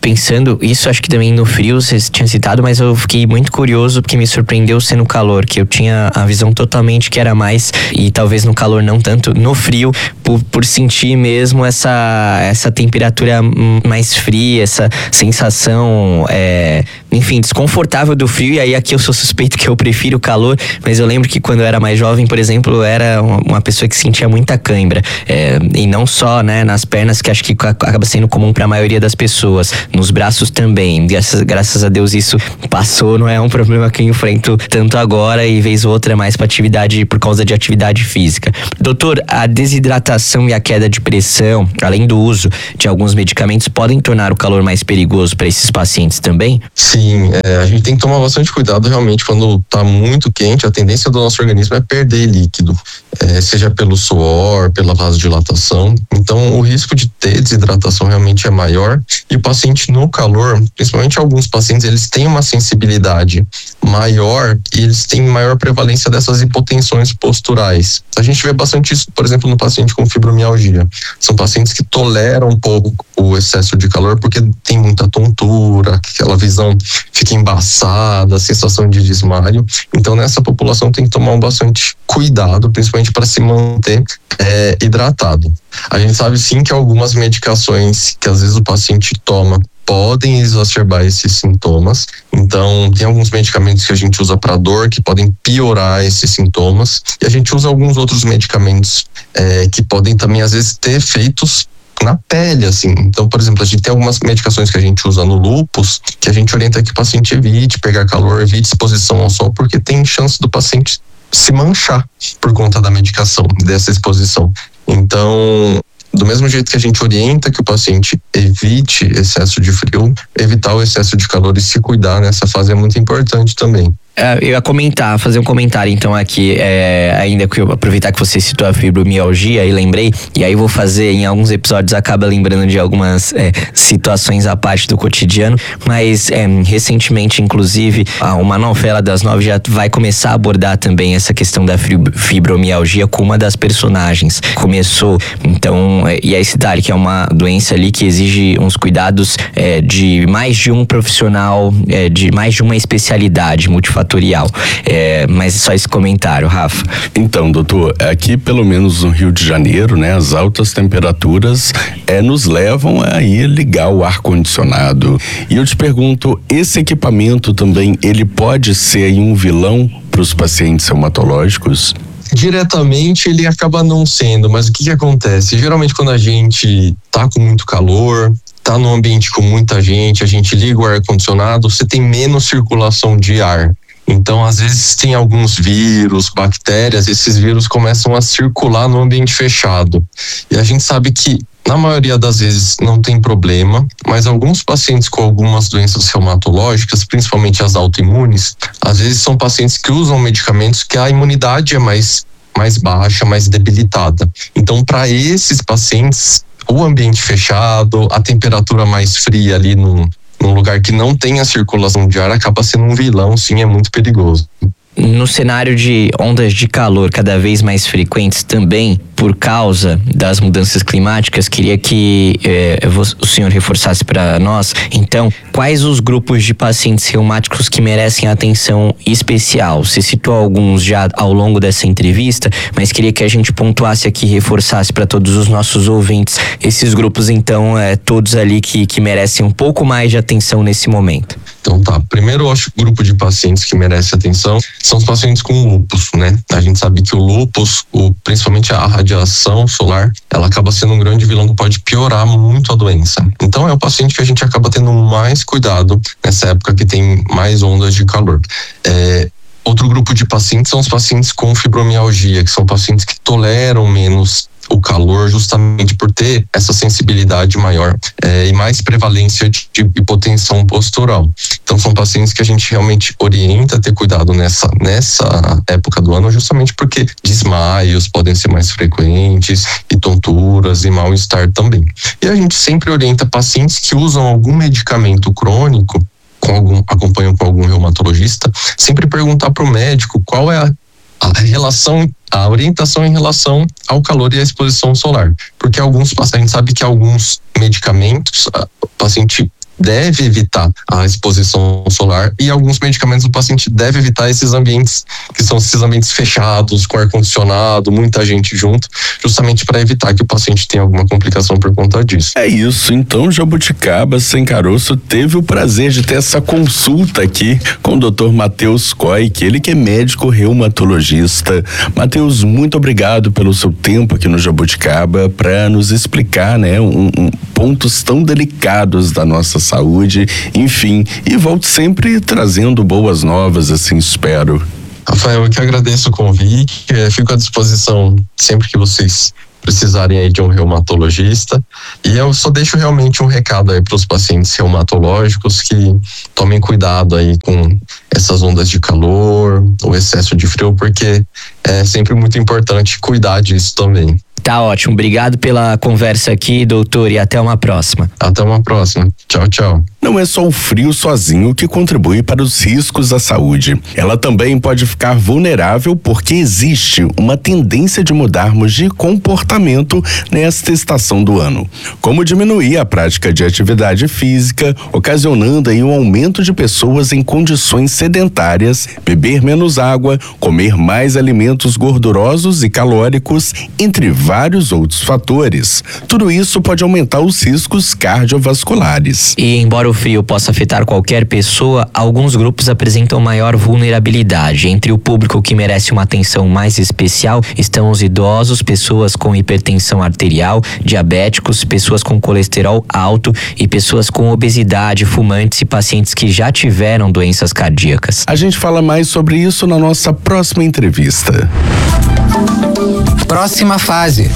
G: pensando, isso acho que também no frio você tinha citado, mas eu fiquei muito curioso porque me surpreendeu ser no calor, que eu tinha a visão totalmente que era mais, e talvez no calor não tanto, no frio, por, por sentir mesmo essa, essa temperatura mais fria, essa sensação, é, enfim, desconfortável do frio. E aí aqui eu sou suspeito que eu prefiro o calor, mas eu lembro que quando eu era mais jovem, por exemplo, eu era uma pessoa que sentia muita cãibra, é, e não só, né, nas pernas, que acho que acaba sendo comum para a maioria das pessoas, nos braços também. Graças, graças a Deus isso passou, não é um problema que eu enfrento tanto agora, e vez ou outra é mais para atividade, por causa de atividade física. Doutor, a desidratação e a queda de pressão, além do uso de alguns medicamentos, podem tornar o calor mais perigoso para esses pacientes também?
I: Sim, é, a gente tem que tomar bastante cuidado realmente quando tá muito quente. A tendência do nosso organismo é perder líquido, é, seja pelo suor, pela vasodilatação. Então o risco de ter desidratação realmente é maior, e o paciente no calor, principalmente alguns pacientes, eles têm uma sensibilidade maior e eles têm maior prevalência dessas hipotensões posturais. A gente vê bastante isso, por exemplo, no paciente com fibromialgia. São pacientes que toleram um pouco o excesso de calor porque tem muita tontura, aquela visão fica embaçada, sensação de desmaio. Então nessa população tem que tomar um bastante cuidado, principalmente para se manter é, hidratado. A gente sabe sim que algumas medicações que às vezes o paciente toma podem exacerbar esses sintomas. Então, tem alguns medicamentos que a gente usa para dor que podem piorar esses sintomas, e a gente usa alguns outros medicamentos é, que podem também às vezes ter efeitos na pele, assim. Então, por exemplo, a gente tem algumas medicações que a gente usa no lúpus que a gente orienta que o paciente evite pegar calor, evite exposição ao sol, porque tem chance do paciente se manchar por conta da medicação, dessa exposição. Então, do mesmo jeito que a gente orienta que o paciente evite excesso de frio, evitar o excesso de calor e se cuidar nessa fase é muito importante também.
G: Eu ia comentar, fazer um comentário então aqui, é, ainda que eu aproveitar que você citou a fibromialgia e lembrei, e aí vou fazer, em alguns episódios acaba lembrando de algumas é, situações à parte do cotidiano, mas é, recentemente, inclusive, uma novela das nove já vai começar a abordar também essa questão da fibromialgia com uma das personagens. Começou, então, é, e é esse detalhe que é uma doença ali que exige uns cuidados é, de mais de um profissional, é, de mais de uma especialidade multifatorial. É, mas é só esse comentário, Rafa.
H: Então, doutor, aqui pelo menos no Rio de Janeiro, né, as altas temperaturas é, nos levam a ir ligar o ar-condicionado. E eu te pergunto, esse equipamento também, ele pode ser aí um vilão para os pacientes reumatológicos?
I: Diretamente ele acaba não sendo, mas o que que acontece? Geralmente quando a gente tá com muito calor, tá num ambiente com muita gente, a gente liga o ar-condicionado, você tem menos circulação de ar. Então, às vezes tem alguns vírus, bactérias, esses vírus começam a circular no ambiente fechado. E a gente sabe que, na maioria das vezes, não tem problema, mas alguns pacientes com algumas doenças reumatológicas, principalmente as autoimunes, às vezes são pacientes que usam medicamentos que a imunidade é mais, mais baixa, mais debilitada. Então, para esses pacientes, o ambiente fechado, a temperatura mais fria ali no num lugar que não tem a circulação de ar acaba sendo um vilão, sim, é muito perigoso.
G: No cenário de ondas de calor cada vez mais frequentes também, por causa das mudanças climáticas, queria que eh, o senhor reforçasse para nós, então, quais os grupos de pacientes reumáticos que merecem atenção especial? Você citou alguns já ao longo dessa entrevista, mas queria que a gente pontuasse aqui, reforçasse para todos os nossos ouvintes, esses grupos, então, é, todos ali que, que merecem um pouco mais de atenção nesse momento.
I: Então tá, primeiro eu acho que o grupo de pacientes que merece atenção são os pacientes com lúpus, né? A gente sabe que o lúpus, o, principalmente a radiação solar, ela acaba sendo um grande vilão que pode piorar muito a doença. Então é o paciente que a gente acaba tendo mais cuidado nessa época que tem mais ondas de calor. É, outro grupo de pacientes são os pacientes com fibromialgia, que são pacientes que toleram menos o calor justamente por ter essa sensibilidade maior é, e mais prevalência de, de hipotensão postural. Então são pacientes que a gente realmente orienta a ter cuidado nessa, nessa época do ano, justamente porque desmaios podem ser mais frequentes e tonturas e mal-estar também. E a gente sempre orienta pacientes que usam algum medicamento crônico, com algum, acompanham com algum reumatologista, sempre perguntar para o médico qual é a a relação, a orientação em relação ao calor e à exposição solar, porque alguns pacientes, a gente sabe que alguns medicamentos, o paciente deve evitar a exposição solar e alguns medicamentos o paciente deve evitar esses ambientes que são esses ambientes fechados, com ar-condicionado, muita gente junto, justamente para evitar que o paciente tenha alguma complicação por conta disso.
H: É isso, então Jabuticaba Sem Caroço teve o prazer de ter essa consulta aqui com o doutor Matheus Coy, que ele que é médico reumatologista. Matheus, muito obrigado pelo seu tempo aqui no Jabuticaba para nos explicar, né, um, um, pontos tão delicados da nossa saúde, enfim, e volte sempre trazendo boas novas, assim espero.
I: Rafael, eu que agradeço o convite, é, fico à disposição sempre que vocês precisarem aí de um reumatologista, e eu só deixo realmente um recado aí para os pacientes reumatológicos que tomem cuidado aí com essas ondas de calor, o excesso de frio, porque é sempre muito importante cuidar disso também.
G: Tá ótimo, obrigado pela conversa aqui, doutor, e até uma próxima.
I: Até uma próxima, tchau, tchau.
H: Não é só o frio sozinho que contribui para os riscos à saúde. Ela também pode ficar vulnerável porque existe uma tendência de mudarmos de comportamento nesta estação do ano. Como diminuir a prática de atividade física, ocasionando aí um aumento de pessoas em condições sedentárias, beber menos água, comer mais alimentos gordurosos e calóricos, entre vários outros fatores. Tudo isso pode aumentar os riscos cardiovasculares.
G: E embora o frio possa afetar qualquer pessoa, alguns grupos apresentam maior vulnerabilidade. Entre o público que merece uma atenção mais especial estão os idosos, pessoas com hipertensão arterial, diabéticos, pessoas com colesterol alto e pessoas com obesidade, fumantes e pacientes que já tiveram doenças cardíacas.
H: A gente fala mais sobre isso na nossa próxima entrevista.
F: Próxima fase.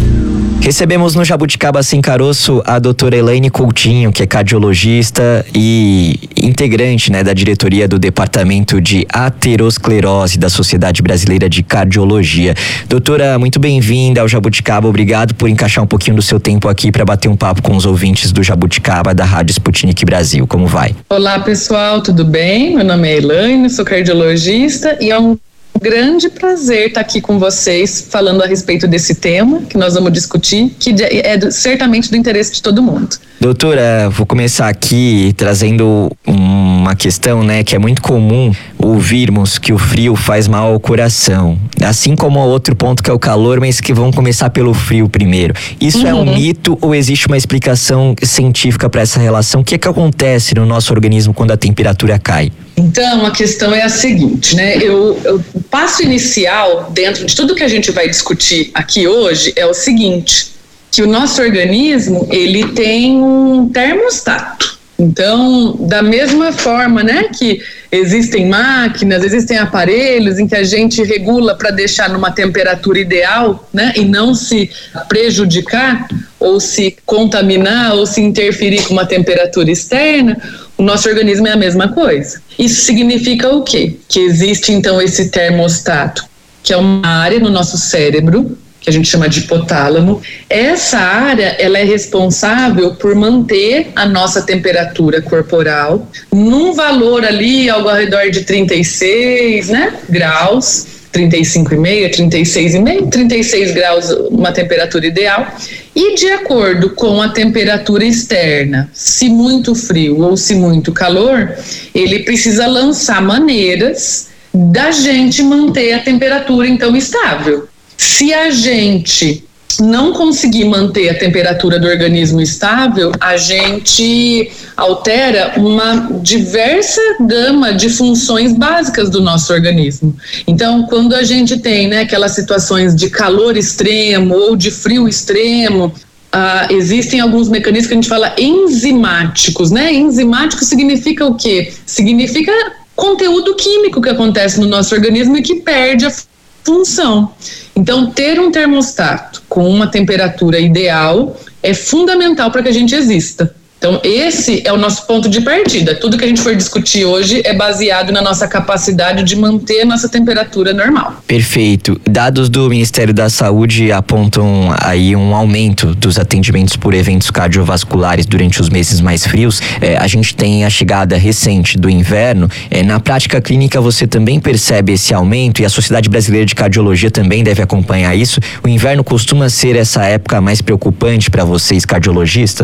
G: Recebemos no Jabuticaba Sem Caroço a doutora Elaine Coutinho, que é cardiologista e integrante, né, da diretoria do Departamento de Aterosclerose da Sociedade Brasileira de Cardiologia. Doutora, muito bem-vinda ao Jabuticaba, obrigado por encaixar um pouquinho do seu tempo aqui para bater um papo com os ouvintes do Jabuticaba da Rádio Sputnik Brasil. Como vai?
J: Olá, pessoal, tudo bem? Meu nome é Elaine, sou cardiologista e é um grande prazer estar aqui com vocês falando a respeito desse tema que nós vamos discutir, que é do, certamente do interesse de todo mundo.
G: Doutora, vou começar aqui trazendo uma questão, né, que é muito comum ouvirmos que o frio faz mal ao coração, assim como outro ponto que é o calor, mas que vão começar pelo frio primeiro. Isso uhum. é um mito ou existe uma explicação científica para essa relação? O que é que acontece no nosso organismo quando a temperatura cai?
J: Então, a questão é a seguinte, né? Eu, eu, o passo inicial dentro de tudo que a gente vai discutir aqui hoje é o seguinte, que o nosso organismo, ele tem um termostato. Então, da mesma forma, né, que existem máquinas, existem aparelhos em que a gente regula para deixar numa temperatura ideal, né, e não se prejudicar ou se contaminar ou se interferir com uma temperatura externa, o nosso organismo é a mesma coisa. Isso significa o quê? Que existe então esse termostato, que é uma área no nosso cérebro, que a gente chama de hipotálamo. Essa área, ela é responsável por manter a nossa temperatura corporal num valor ali ao redor de trinta e seis, né, graus, trinta e cinco vírgula cinco, trinta e seis vírgula cinco, trinta e seis graus, uma temperatura ideal. E de acordo com a temperatura externa, se muito frio ou se muito calor, ele precisa lançar maneiras da gente manter a temperatura então estável. Se a gente não conseguir manter a temperatura do organismo estável, a gente altera uma diversa gama de funções básicas do nosso organismo. Então, quando a gente tem, né, aquelas situações de calor extremo ou de frio extremo, ah, existem alguns mecanismos que a gente fala enzimáticos, né? Enzimático significa o quê? Significa conteúdo químico que acontece no nosso organismo e que perde a função. Então, ter um termostato com uma temperatura ideal é fundamental para que a gente exista. Então, esse é o nosso ponto de partida. Tudo que a gente for discutir hoje é baseado na nossa capacidade de manter a nossa temperatura normal.
G: Perfeito. Dados do Ministério da Saúde apontam aí um aumento dos atendimentos por eventos cardiovasculares durante os meses mais frios. É, a gente tem a chegada recente do inverno. É, na prática clínica, você também percebe esse aumento e a Sociedade Brasileira de Cardiologia também deve acompanhar isso. O inverno costuma ser essa época mais preocupante para vocês, cardiologistas?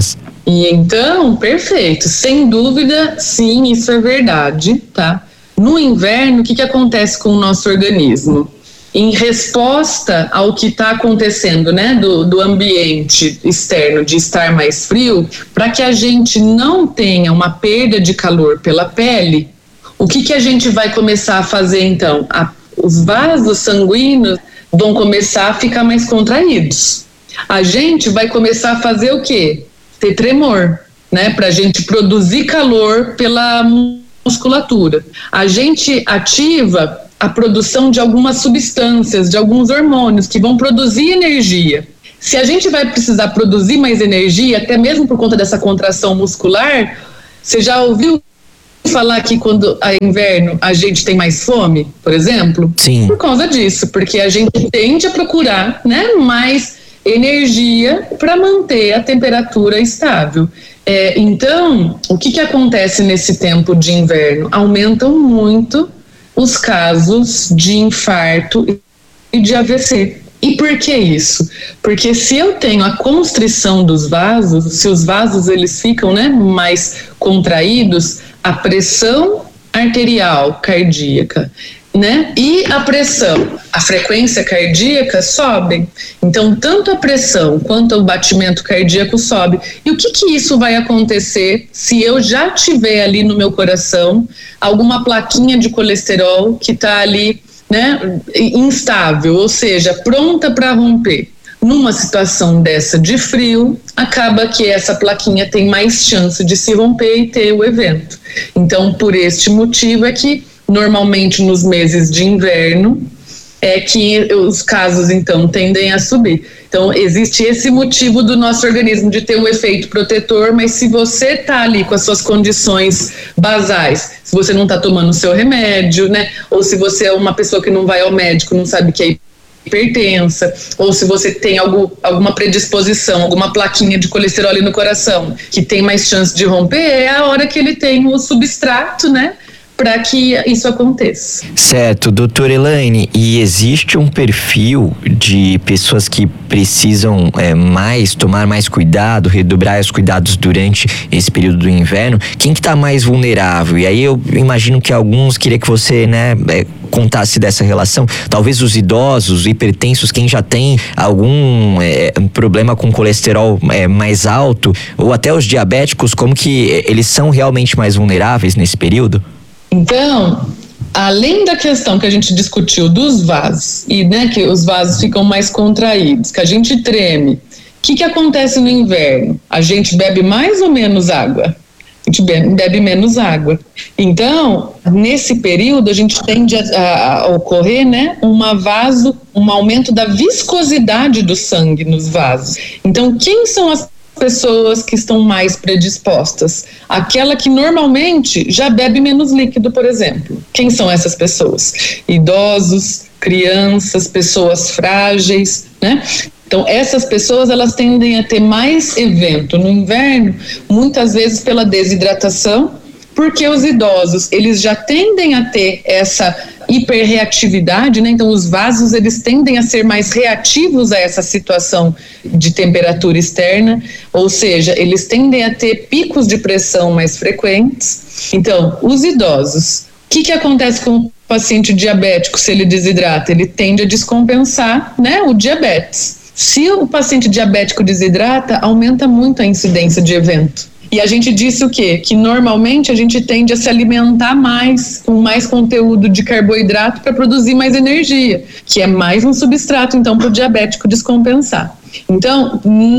J: E então, perfeito, sem dúvida, sim, isso é verdade, tá? No inverno, o que, que acontece com o nosso organismo? Em resposta ao que está acontecendo, né, do, do ambiente externo, de estar mais frio, para que a gente não tenha uma perda de calor pela pele, o que, que a gente vai começar a fazer então? A, os vasos sanguíneos vão começar a ficar mais contraídos. A gente vai começar a fazer o quê? Ter tremor, né, para a gente produzir calor pela musculatura. A gente ativa a produção de algumas substâncias, de alguns hormônios que vão produzir energia. Se a gente vai precisar produzir mais energia, até mesmo por conta dessa contração muscular, você já ouviu falar que quando é inverno a gente tem mais fome, por exemplo?
G: Sim.
J: Por causa disso, porque a gente tende a procurar, né, mais energia para manter a temperatura estável. É, então, o que, que acontece nesse tempo de inverno? Aumentam muito os casos de infarto e de A V C. E por que isso? Porque se eu tenho a constrição dos vasos, se os vasos eles ficam, né, mais contraídos, a pressão arterial cardíaca, né, e a pressão, a frequência cardíaca sobem. Então, tanto a pressão quanto o batimento cardíaco sobe. E o que que isso vai acontecer se eu já tiver ali no meu coração alguma plaquinha de colesterol que está ali, né, instável, ou seja, pronta para romper? Numa situação dessa de frio, acaba que essa plaquinha tem mais chance de se romper e ter o evento. Então, por este motivo é que normalmente nos meses de inverno é que os casos então tendem a subir. Então existe esse motivo do nosso organismo de ter um efeito protetor, mas se você está ali com as suas condições basais, se você não está tomando o seu remédio, né, ou se você é uma pessoa que não vai ao médico, não sabe que é hipertensa, ou se você tem algo, alguma predisposição, alguma plaquinha de colesterol ali no coração, que tem mais chance de romper, é a hora que ele tem o substrato, né, para que isso aconteça.
G: Certo, doutora Elaine, e existe um perfil de pessoas que precisam é, mais, tomar mais cuidado, redobrar os cuidados durante esse período do inverno? Quem que tá mais vulnerável? E aí eu imagino que alguns queria que você, né, é, contasse dessa relação. Talvez os idosos, hipertensos, quem já tem algum é, problema com colesterol é, mais alto, ou até os diabéticos, como que eles são realmente mais vulneráveis nesse período?
J: Então, além da questão que a gente discutiu dos vasos, e né, que os vasos ficam mais contraídos, que a gente treme, o que, que acontece no inverno? A gente bebe mais ou menos água? A gente bebe, bebe menos água. Então, nesse período, a gente tende a, a ocorrer, né, uma vaso, um aumento da viscosidade do sangue nos vasos. Então, quem são as pessoas que estão mais predispostas? Aquela que normalmente já bebe menos líquido, por exemplo. Quem são essas pessoas? Idosos, crianças, pessoas frágeis, né? Então, essas pessoas, elas tendem a ter mais evento no inverno, muitas vezes pela desidratação, porque os idosos, eles já tendem a ter essa hiperreatividade, né? Então os vasos, eles tendem a ser mais reativos a essa situação de temperatura externa, ou seja, eles tendem a ter picos de pressão mais frequentes. Então, os idosos, o que que acontece com o paciente diabético se ele desidrata? Ele tende a descompensar, né, o diabetes. Se o paciente diabético desidrata, aumenta muito a incidência de evento. E a gente disse o quê? Que normalmente a gente tende a se alimentar mais, com mais conteúdo de carboidrato para produzir mais energia, que é mais um substrato, então, para o diabético descompensar. Então,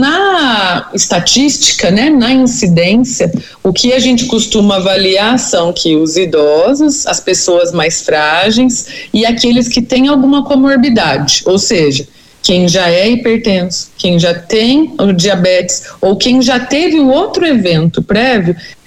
J: na estatística, né, na incidência, o que a gente costuma avaliar são que os idosos, as pessoas mais frágeis e aqueles que têm alguma comorbidade, ou seja, quem já é hipertenso, quem já tem o diabetes ou quem já teve um outro evento prévio,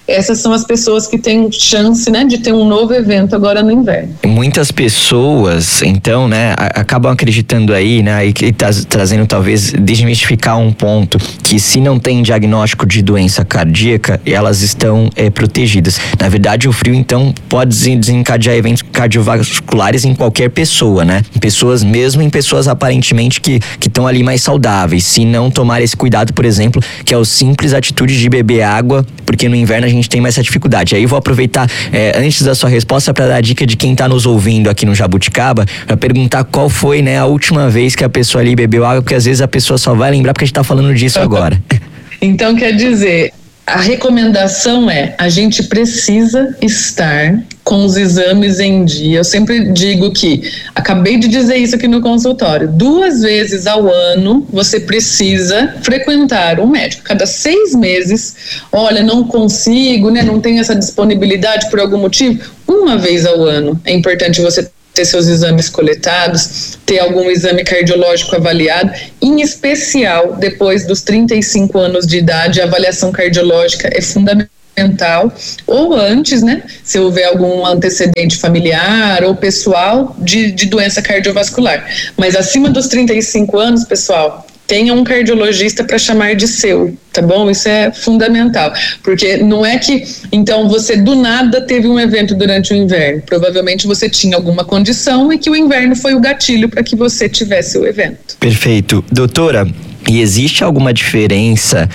J: essas são as pessoas que têm chance, né, de ter um novo evento agora no inverno.
G: Muitas pessoas, então, né, acabam acreditando aí, né, e que tá trazendo talvez desmistificar um ponto, que se não tem diagnóstico de doença cardíaca, elas estão é, protegidas. Na verdade, o frio, então, pode desencadear eventos cardiovasculares em qualquer pessoa, né? Pessoas, mesmo em pessoas aparentemente que que estão ali mais saudáveis, se não tomar esse cuidado, por exemplo, que é o simples atitude de beber água, porque no inverno a gente tem mais essa dificuldade. Aí eu vou aproveitar, é, antes da sua resposta, para dar a dica de quem está nos ouvindo aqui no Jabuticaba, para perguntar qual foi, né, a última vez que a pessoa ali bebeu água, porque às vezes a pessoa só vai lembrar porque a gente está falando disso agora.
J: Então, quer dizer, a recomendação é, a gente precisa estar com os exames em dia. Eu sempre digo que, acabei de dizer isso aqui no consultório, duas vezes ao ano você precisa frequentar um médico. Cada seis meses, olha, não consigo, né, não tenho essa disponibilidade por algum motivo, uma vez ao ano é importante você ter seus exames coletados, ter algum exame cardiológico avaliado, em especial depois dos trinta e cinco anos de idade, a avaliação cardiológica é fundamental, ou antes, né, se houver algum antecedente familiar ou pessoal de, de doença cardiovascular. Mas acima dos trinta e cinco anos, pessoal, tenha um cardiologista para chamar de seu, tá bom? Isso é fundamental, porque não é que, então, você do nada teve um evento durante o inverno, provavelmente você tinha alguma condição e que o inverno foi o gatilho para que você tivesse o evento.
G: Perfeito. Doutora, e existe alguma diferença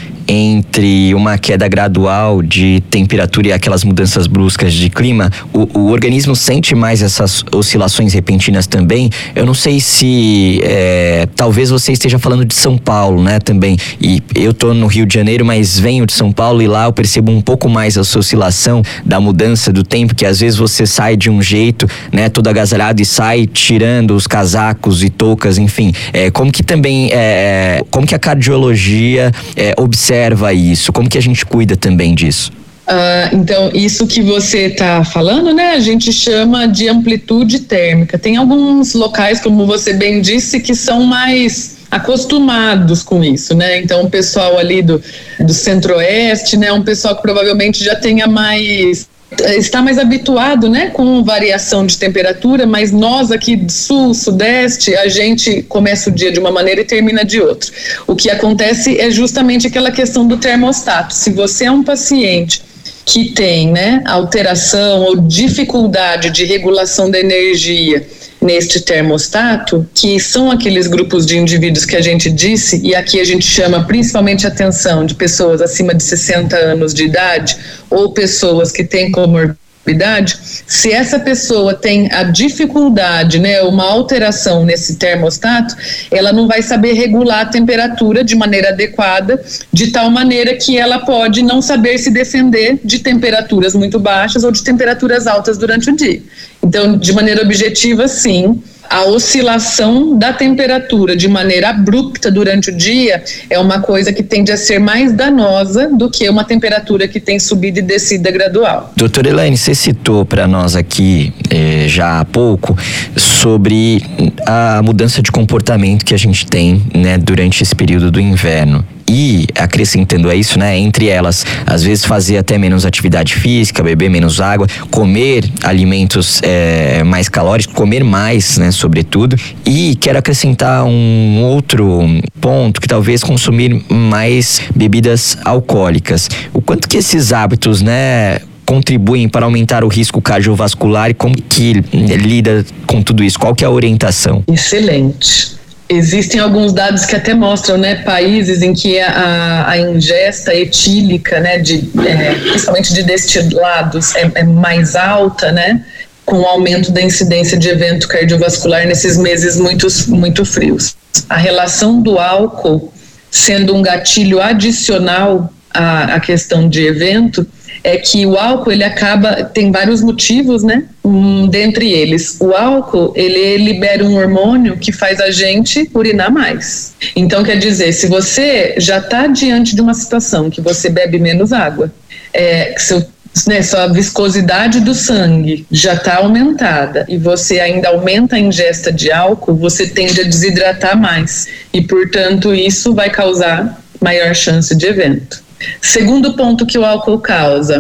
G: entre uma queda gradual de temperatura e aquelas mudanças bruscas de clima? O, o organismo sente mais essas oscilações repentinas também? Eu não sei se é, talvez você esteja falando de São Paulo, né, também, e eu tô no Rio de Janeiro, mas venho de São Paulo e lá eu percebo um pouco mais essa oscilação da mudança do tempo, que às vezes você sai de um jeito, né, todo agasalhado e sai tirando os casacos e toucas, enfim, é, como que também é, como que a cardiologia é, observa observa isso? Como que a gente cuida também disso?
J: Uh, então, isso que você está falando, né, a gente chama de amplitude térmica. Tem alguns locais, como você bem disse, que são mais acostumados com isso, né? Então, o pessoal ali do, do centro-oeste, né, um pessoal que provavelmente já tenha mais... está mais habituado, né, com variação de temperatura, mas nós aqui do sul, sudeste, a gente começa o dia de uma maneira e termina de outra. O que acontece é justamente aquela questão do termostato. Se você é um paciente que tem, né, alteração ou dificuldade de regulação da energia neste termostato, que são aqueles grupos de indivíduos que a gente disse, e aqui a gente chama principalmente atenção de pessoas acima de sessenta anos de idade ou pessoas que têm comorbidade, se essa pessoa tem a dificuldade, né, uma alteração nesse termostato, ela não vai saber regular a temperatura de maneira adequada, de tal maneira que ela pode não saber se defender de temperaturas muito baixas ou de temperaturas altas durante o dia. Então, de maneira objetiva, sim, a oscilação da temperatura de maneira abrupta durante o dia é uma coisa que tende a ser mais danosa do que uma temperatura que tem subida e descida gradual.
G: Doutora Elaine, você citou para nós aqui eh, já há pouco sobre a mudança de comportamento que a gente tem, né, durante esse período do inverno. E, acrescentando a isso, né, entre elas, às vezes fazer até menos atividade física, beber menos água, comer alimentos é, mais calóricos, comer mais, né, sobretudo. E quero acrescentar um outro ponto, que talvez consumir mais bebidas alcoólicas. O quanto que esses hábitos, né, contribuem para aumentar o risco cardiovascular e como que lida com tudo isso? Qual que é a orientação?
J: Excelente. Existem alguns dados que até mostram, né, países em que a, a ingesta etílica, né, de, é, principalmente de destilados, é, é mais alta, né, com o aumento da incidência de evento cardiovascular nesses meses muito, muito frios. A relação do álcool sendo um gatilho adicional à, à questão de evento é que o álcool, ele acaba, tem vários motivos, né? Um, dentre eles, o álcool, ele libera um hormônio que faz a gente urinar mais. Então, quer dizer, se você já está diante de uma situação que você bebe menos água, é, seu, né, sua viscosidade do sangue já está aumentada e você ainda aumenta a ingesta de álcool, você tende a desidratar mais e, portanto, isso vai causar maior chance de evento. Segundo ponto que o álcool causa,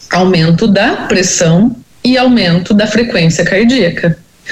J: aumento da pressão e aumento da frequência cardíaca.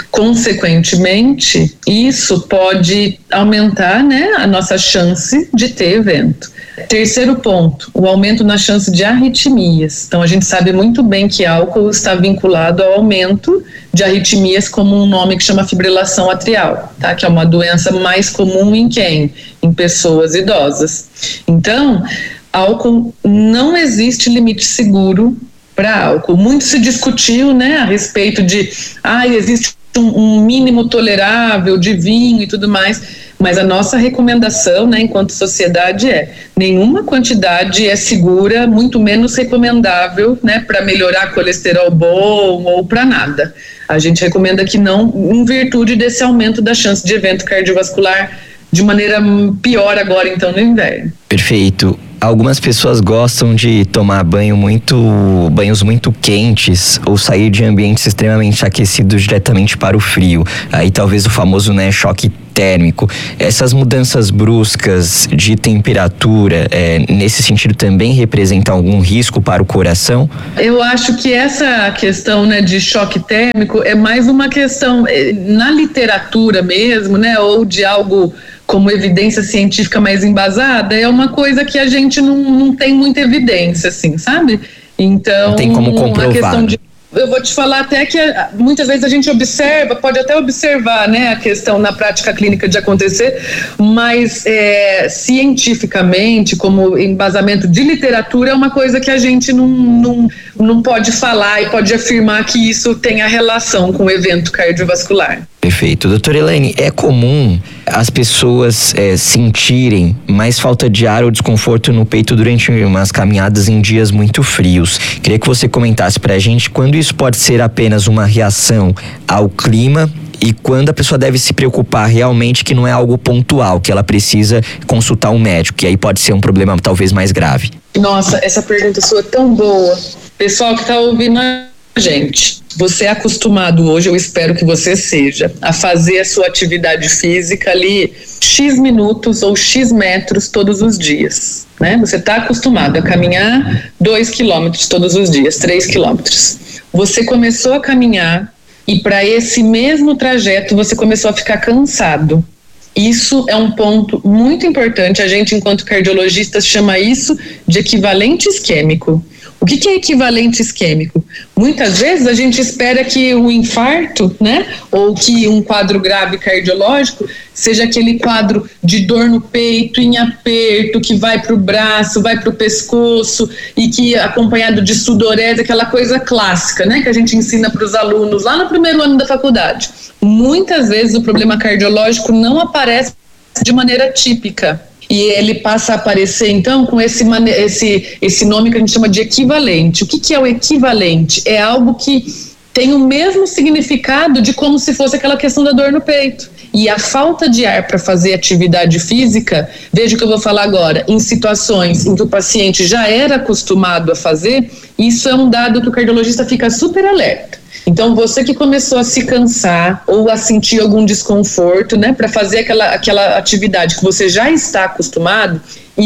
J: Consequentemente, isso pode aumentar, né, a nossa chance de ter evento. Terceiro ponto, o aumento na chance de arritmias. Então, a gente sabe muito bem que álcool está vinculado ao aumento de arritmias, como um nome que chama fibrilação atrial, tá? Que é uma doença mais comum em quem? Em pessoas idosas. Então, álcool, não existe limite seguro para álcool. Muito se discutiu, né, a respeito de, ah, existe um, um mínimo tolerável de vinho e tudo mais, mas a nossa recomendação, né, enquanto sociedade é, nenhuma quantidade é segura, muito menos recomendável, né, para melhorar colesterol bom ou para nada. A gente recomenda que não, em virtude desse aumento da chance de evento cardiovascular de maneira pior agora, então, no inverno.
G: Perfeito. Algumas pessoas gostam de tomar banho muito, banhos muito quentes ou sair de ambientes extremamente aquecidos diretamente para o frio. Aí talvez o famoso, né, choque térmico. Essas mudanças bruscas de temperatura, é, nesse sentido também representam algum risco para o coração?
J: Eu acho que essa questão, né, de choque térmico é mais uma questão na literatura mesmo, né, ou de algo como evidência científica mais embasada, é uma coisa que a gente não, não tem muita evidência, assim, sabe? Então,
G: não tem como comprovar.
J: A questão de, eu vou te falar até que muitas vezes a gente observa, pode até observar, né, a questão na prática clínica de acontecer, mas é, cientificamente, como embasamento de literatura, é uma coisa que a gente não, não, não pode falar e pode afirmar que isso tenha relação com o evento cardiovascular.
G: Perfeito. Doutora Elaine, é comum as pessoas é, sentirem mais falta de ar ou desconforto no peito durante umas caminhadas em dias muito frios. Queria que você comentasse pra gente quando isso pode ser apenas uma reação ao clima e quando a pessoa deve se preocupar realmente que não é algo pontual, que ela precisa consultar um médico, que aí pode ser um problema talvez mais grave.
J: Nossa, essa pergunta sua é tão boa. Pessoal que tá ouvindo a gente, você é acostumado hoje, eu espero que você seja, a fazer a sua atividade física ali X minutos ou X metros todos os dias, né? Você está acostumado a caminhar dois quilômetros todos os dias, três quilômetros. Você começou a caminhar e para esse mesmo trajeto você começou a ficar cansado. Isso é um ponto muito importante, a gente enquanto cardiologistas chama isso de equivalente isquêmico. O que, que é equivalente isquêmico? Muitas vezes a gente espera que o infarto, né, ou que um quadro grave cardiológico seja aquele quadro de dor no peito, em aperto, que vai para o braço, vai para o pescoço e que acompanhado de sudorese, aquela coisa clássica, né, que a gente ensina para os alunos lá no primeiro ano da faculdade. Muitas vezes o problema cardiológico não aparece de maneira típica. E ele passa a aparecer, então, com esse, esse, esse nome que a gente chama de equivalente. O que, que é o equivalente? É algo que tem o mesmo significado de como se fosse aquela questão da dor no peito. E a falta de ar para fazer atividade física, veja o que eu vou falar agora, em situações em que o paciente já era acostumado a fazer, isso é um dado que o cardiologista fica super alerta. Então, você que começou a se cansar ou a sentir algum desconforto, né, para fazer aquela, aquela atividade que você já está acostumado,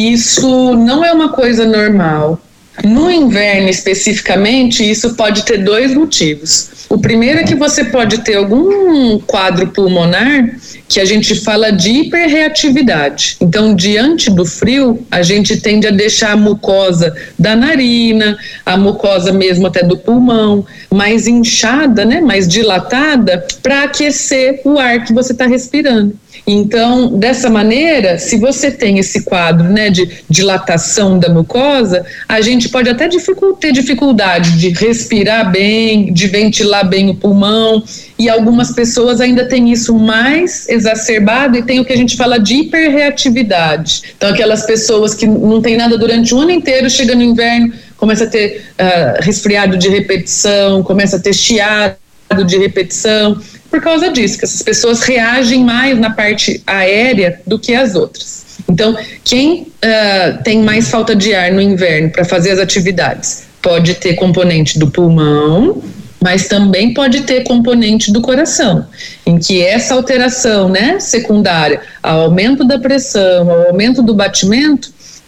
J: isso não é uma coisa normal. No inverno, especificamente, isso pode ter dois motivos. O primeiro é que você pode ter algum quadro pulmonar que a gente fala de hiperreatividade. Então, diante do frio, a gente tende a deixar a mucosa da narina, a mucosa mesmo até do pulmão, mais inchada, né, mais dilatada, para aquecer o ar que você está respirando. Então, dessa maneira, se você tem esse quadro, né, de dilatação da mucosa, a gente pode até dificult- ter dificuldade de respirar bem, de ventilar bem o pulmão, e algumas pessoas ainda têm isso mais exacerbado e tem o que a gente fala de hiperreatividade. Então, aquelas pessoas que não tem nada durante o ano inteiro, chega no inverno, começa a ter uh, resfriado de repetição, começa a ter chiado de repetição, por causa disso, que essas pessoas reagem mais na parte aérea do que as outras. Então, quem uh, tem mais falta de ar no inverno para fazer as atividades, pode ter componente do pulmão, mas também pode ter componente do coração, em que essa alteração, né, secundária ao aumento da pressão, ao aumento do batimento,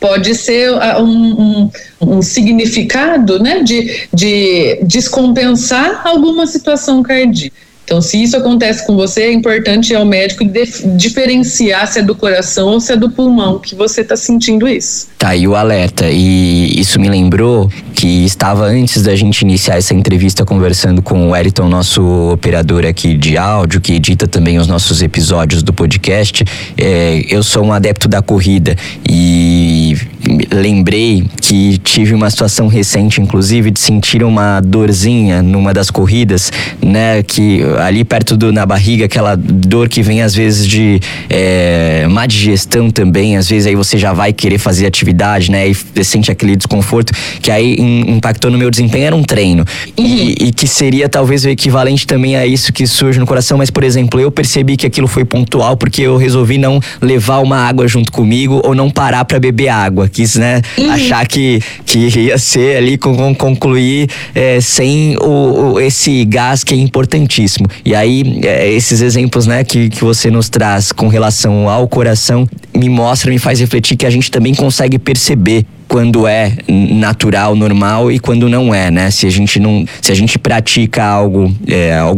J: pode ser um, um, um significado, né, de, de descompensar alguma situação cardíaca. Então, se isso acontece com você, é importante ao médico dif- diferenciar se é do coração ou se é do pulmão que você está sentindo isso.
G: Tá aí o alerta, e isso me lembrou que estava antes da gente iniciar essa entrevista conversando com o Wellington, nosso operador aqui de áudio, que edita também os nossos episódios do podcast. É, eu sou um adepto da corrida e lembrei que tive uma situação recente, inclusive, de sentir uma dorzinha numa das corridas, né, que ali perto do, na barriga, aquela dor que vem às vezes de é, má digestão também, às vezes aí você já vai querer fazer atividade, né, e sente aquele desconforto, que aí in, impactou no meu desempenho. Era um treino, e, e que seria talvez o equivalente também a isso que surge no coração, mas, por exemplo, eu percebi que aquilo foi pontual porque eu resolvi não levar uma água junto comigo ou não parar para beber água, quis, né, uhum. achar que, que ia ser ali, com, concluir é, sem o, o, esse gás que é importantíssimo. E aí, é, esses exemplos, né, que, que você nos traz com relação ao coração, me mostra, me faz refletir que a gente também consegue perceber quando é natural, normal e quando não é, né? Se a gente não, se a gente pratica algo, é,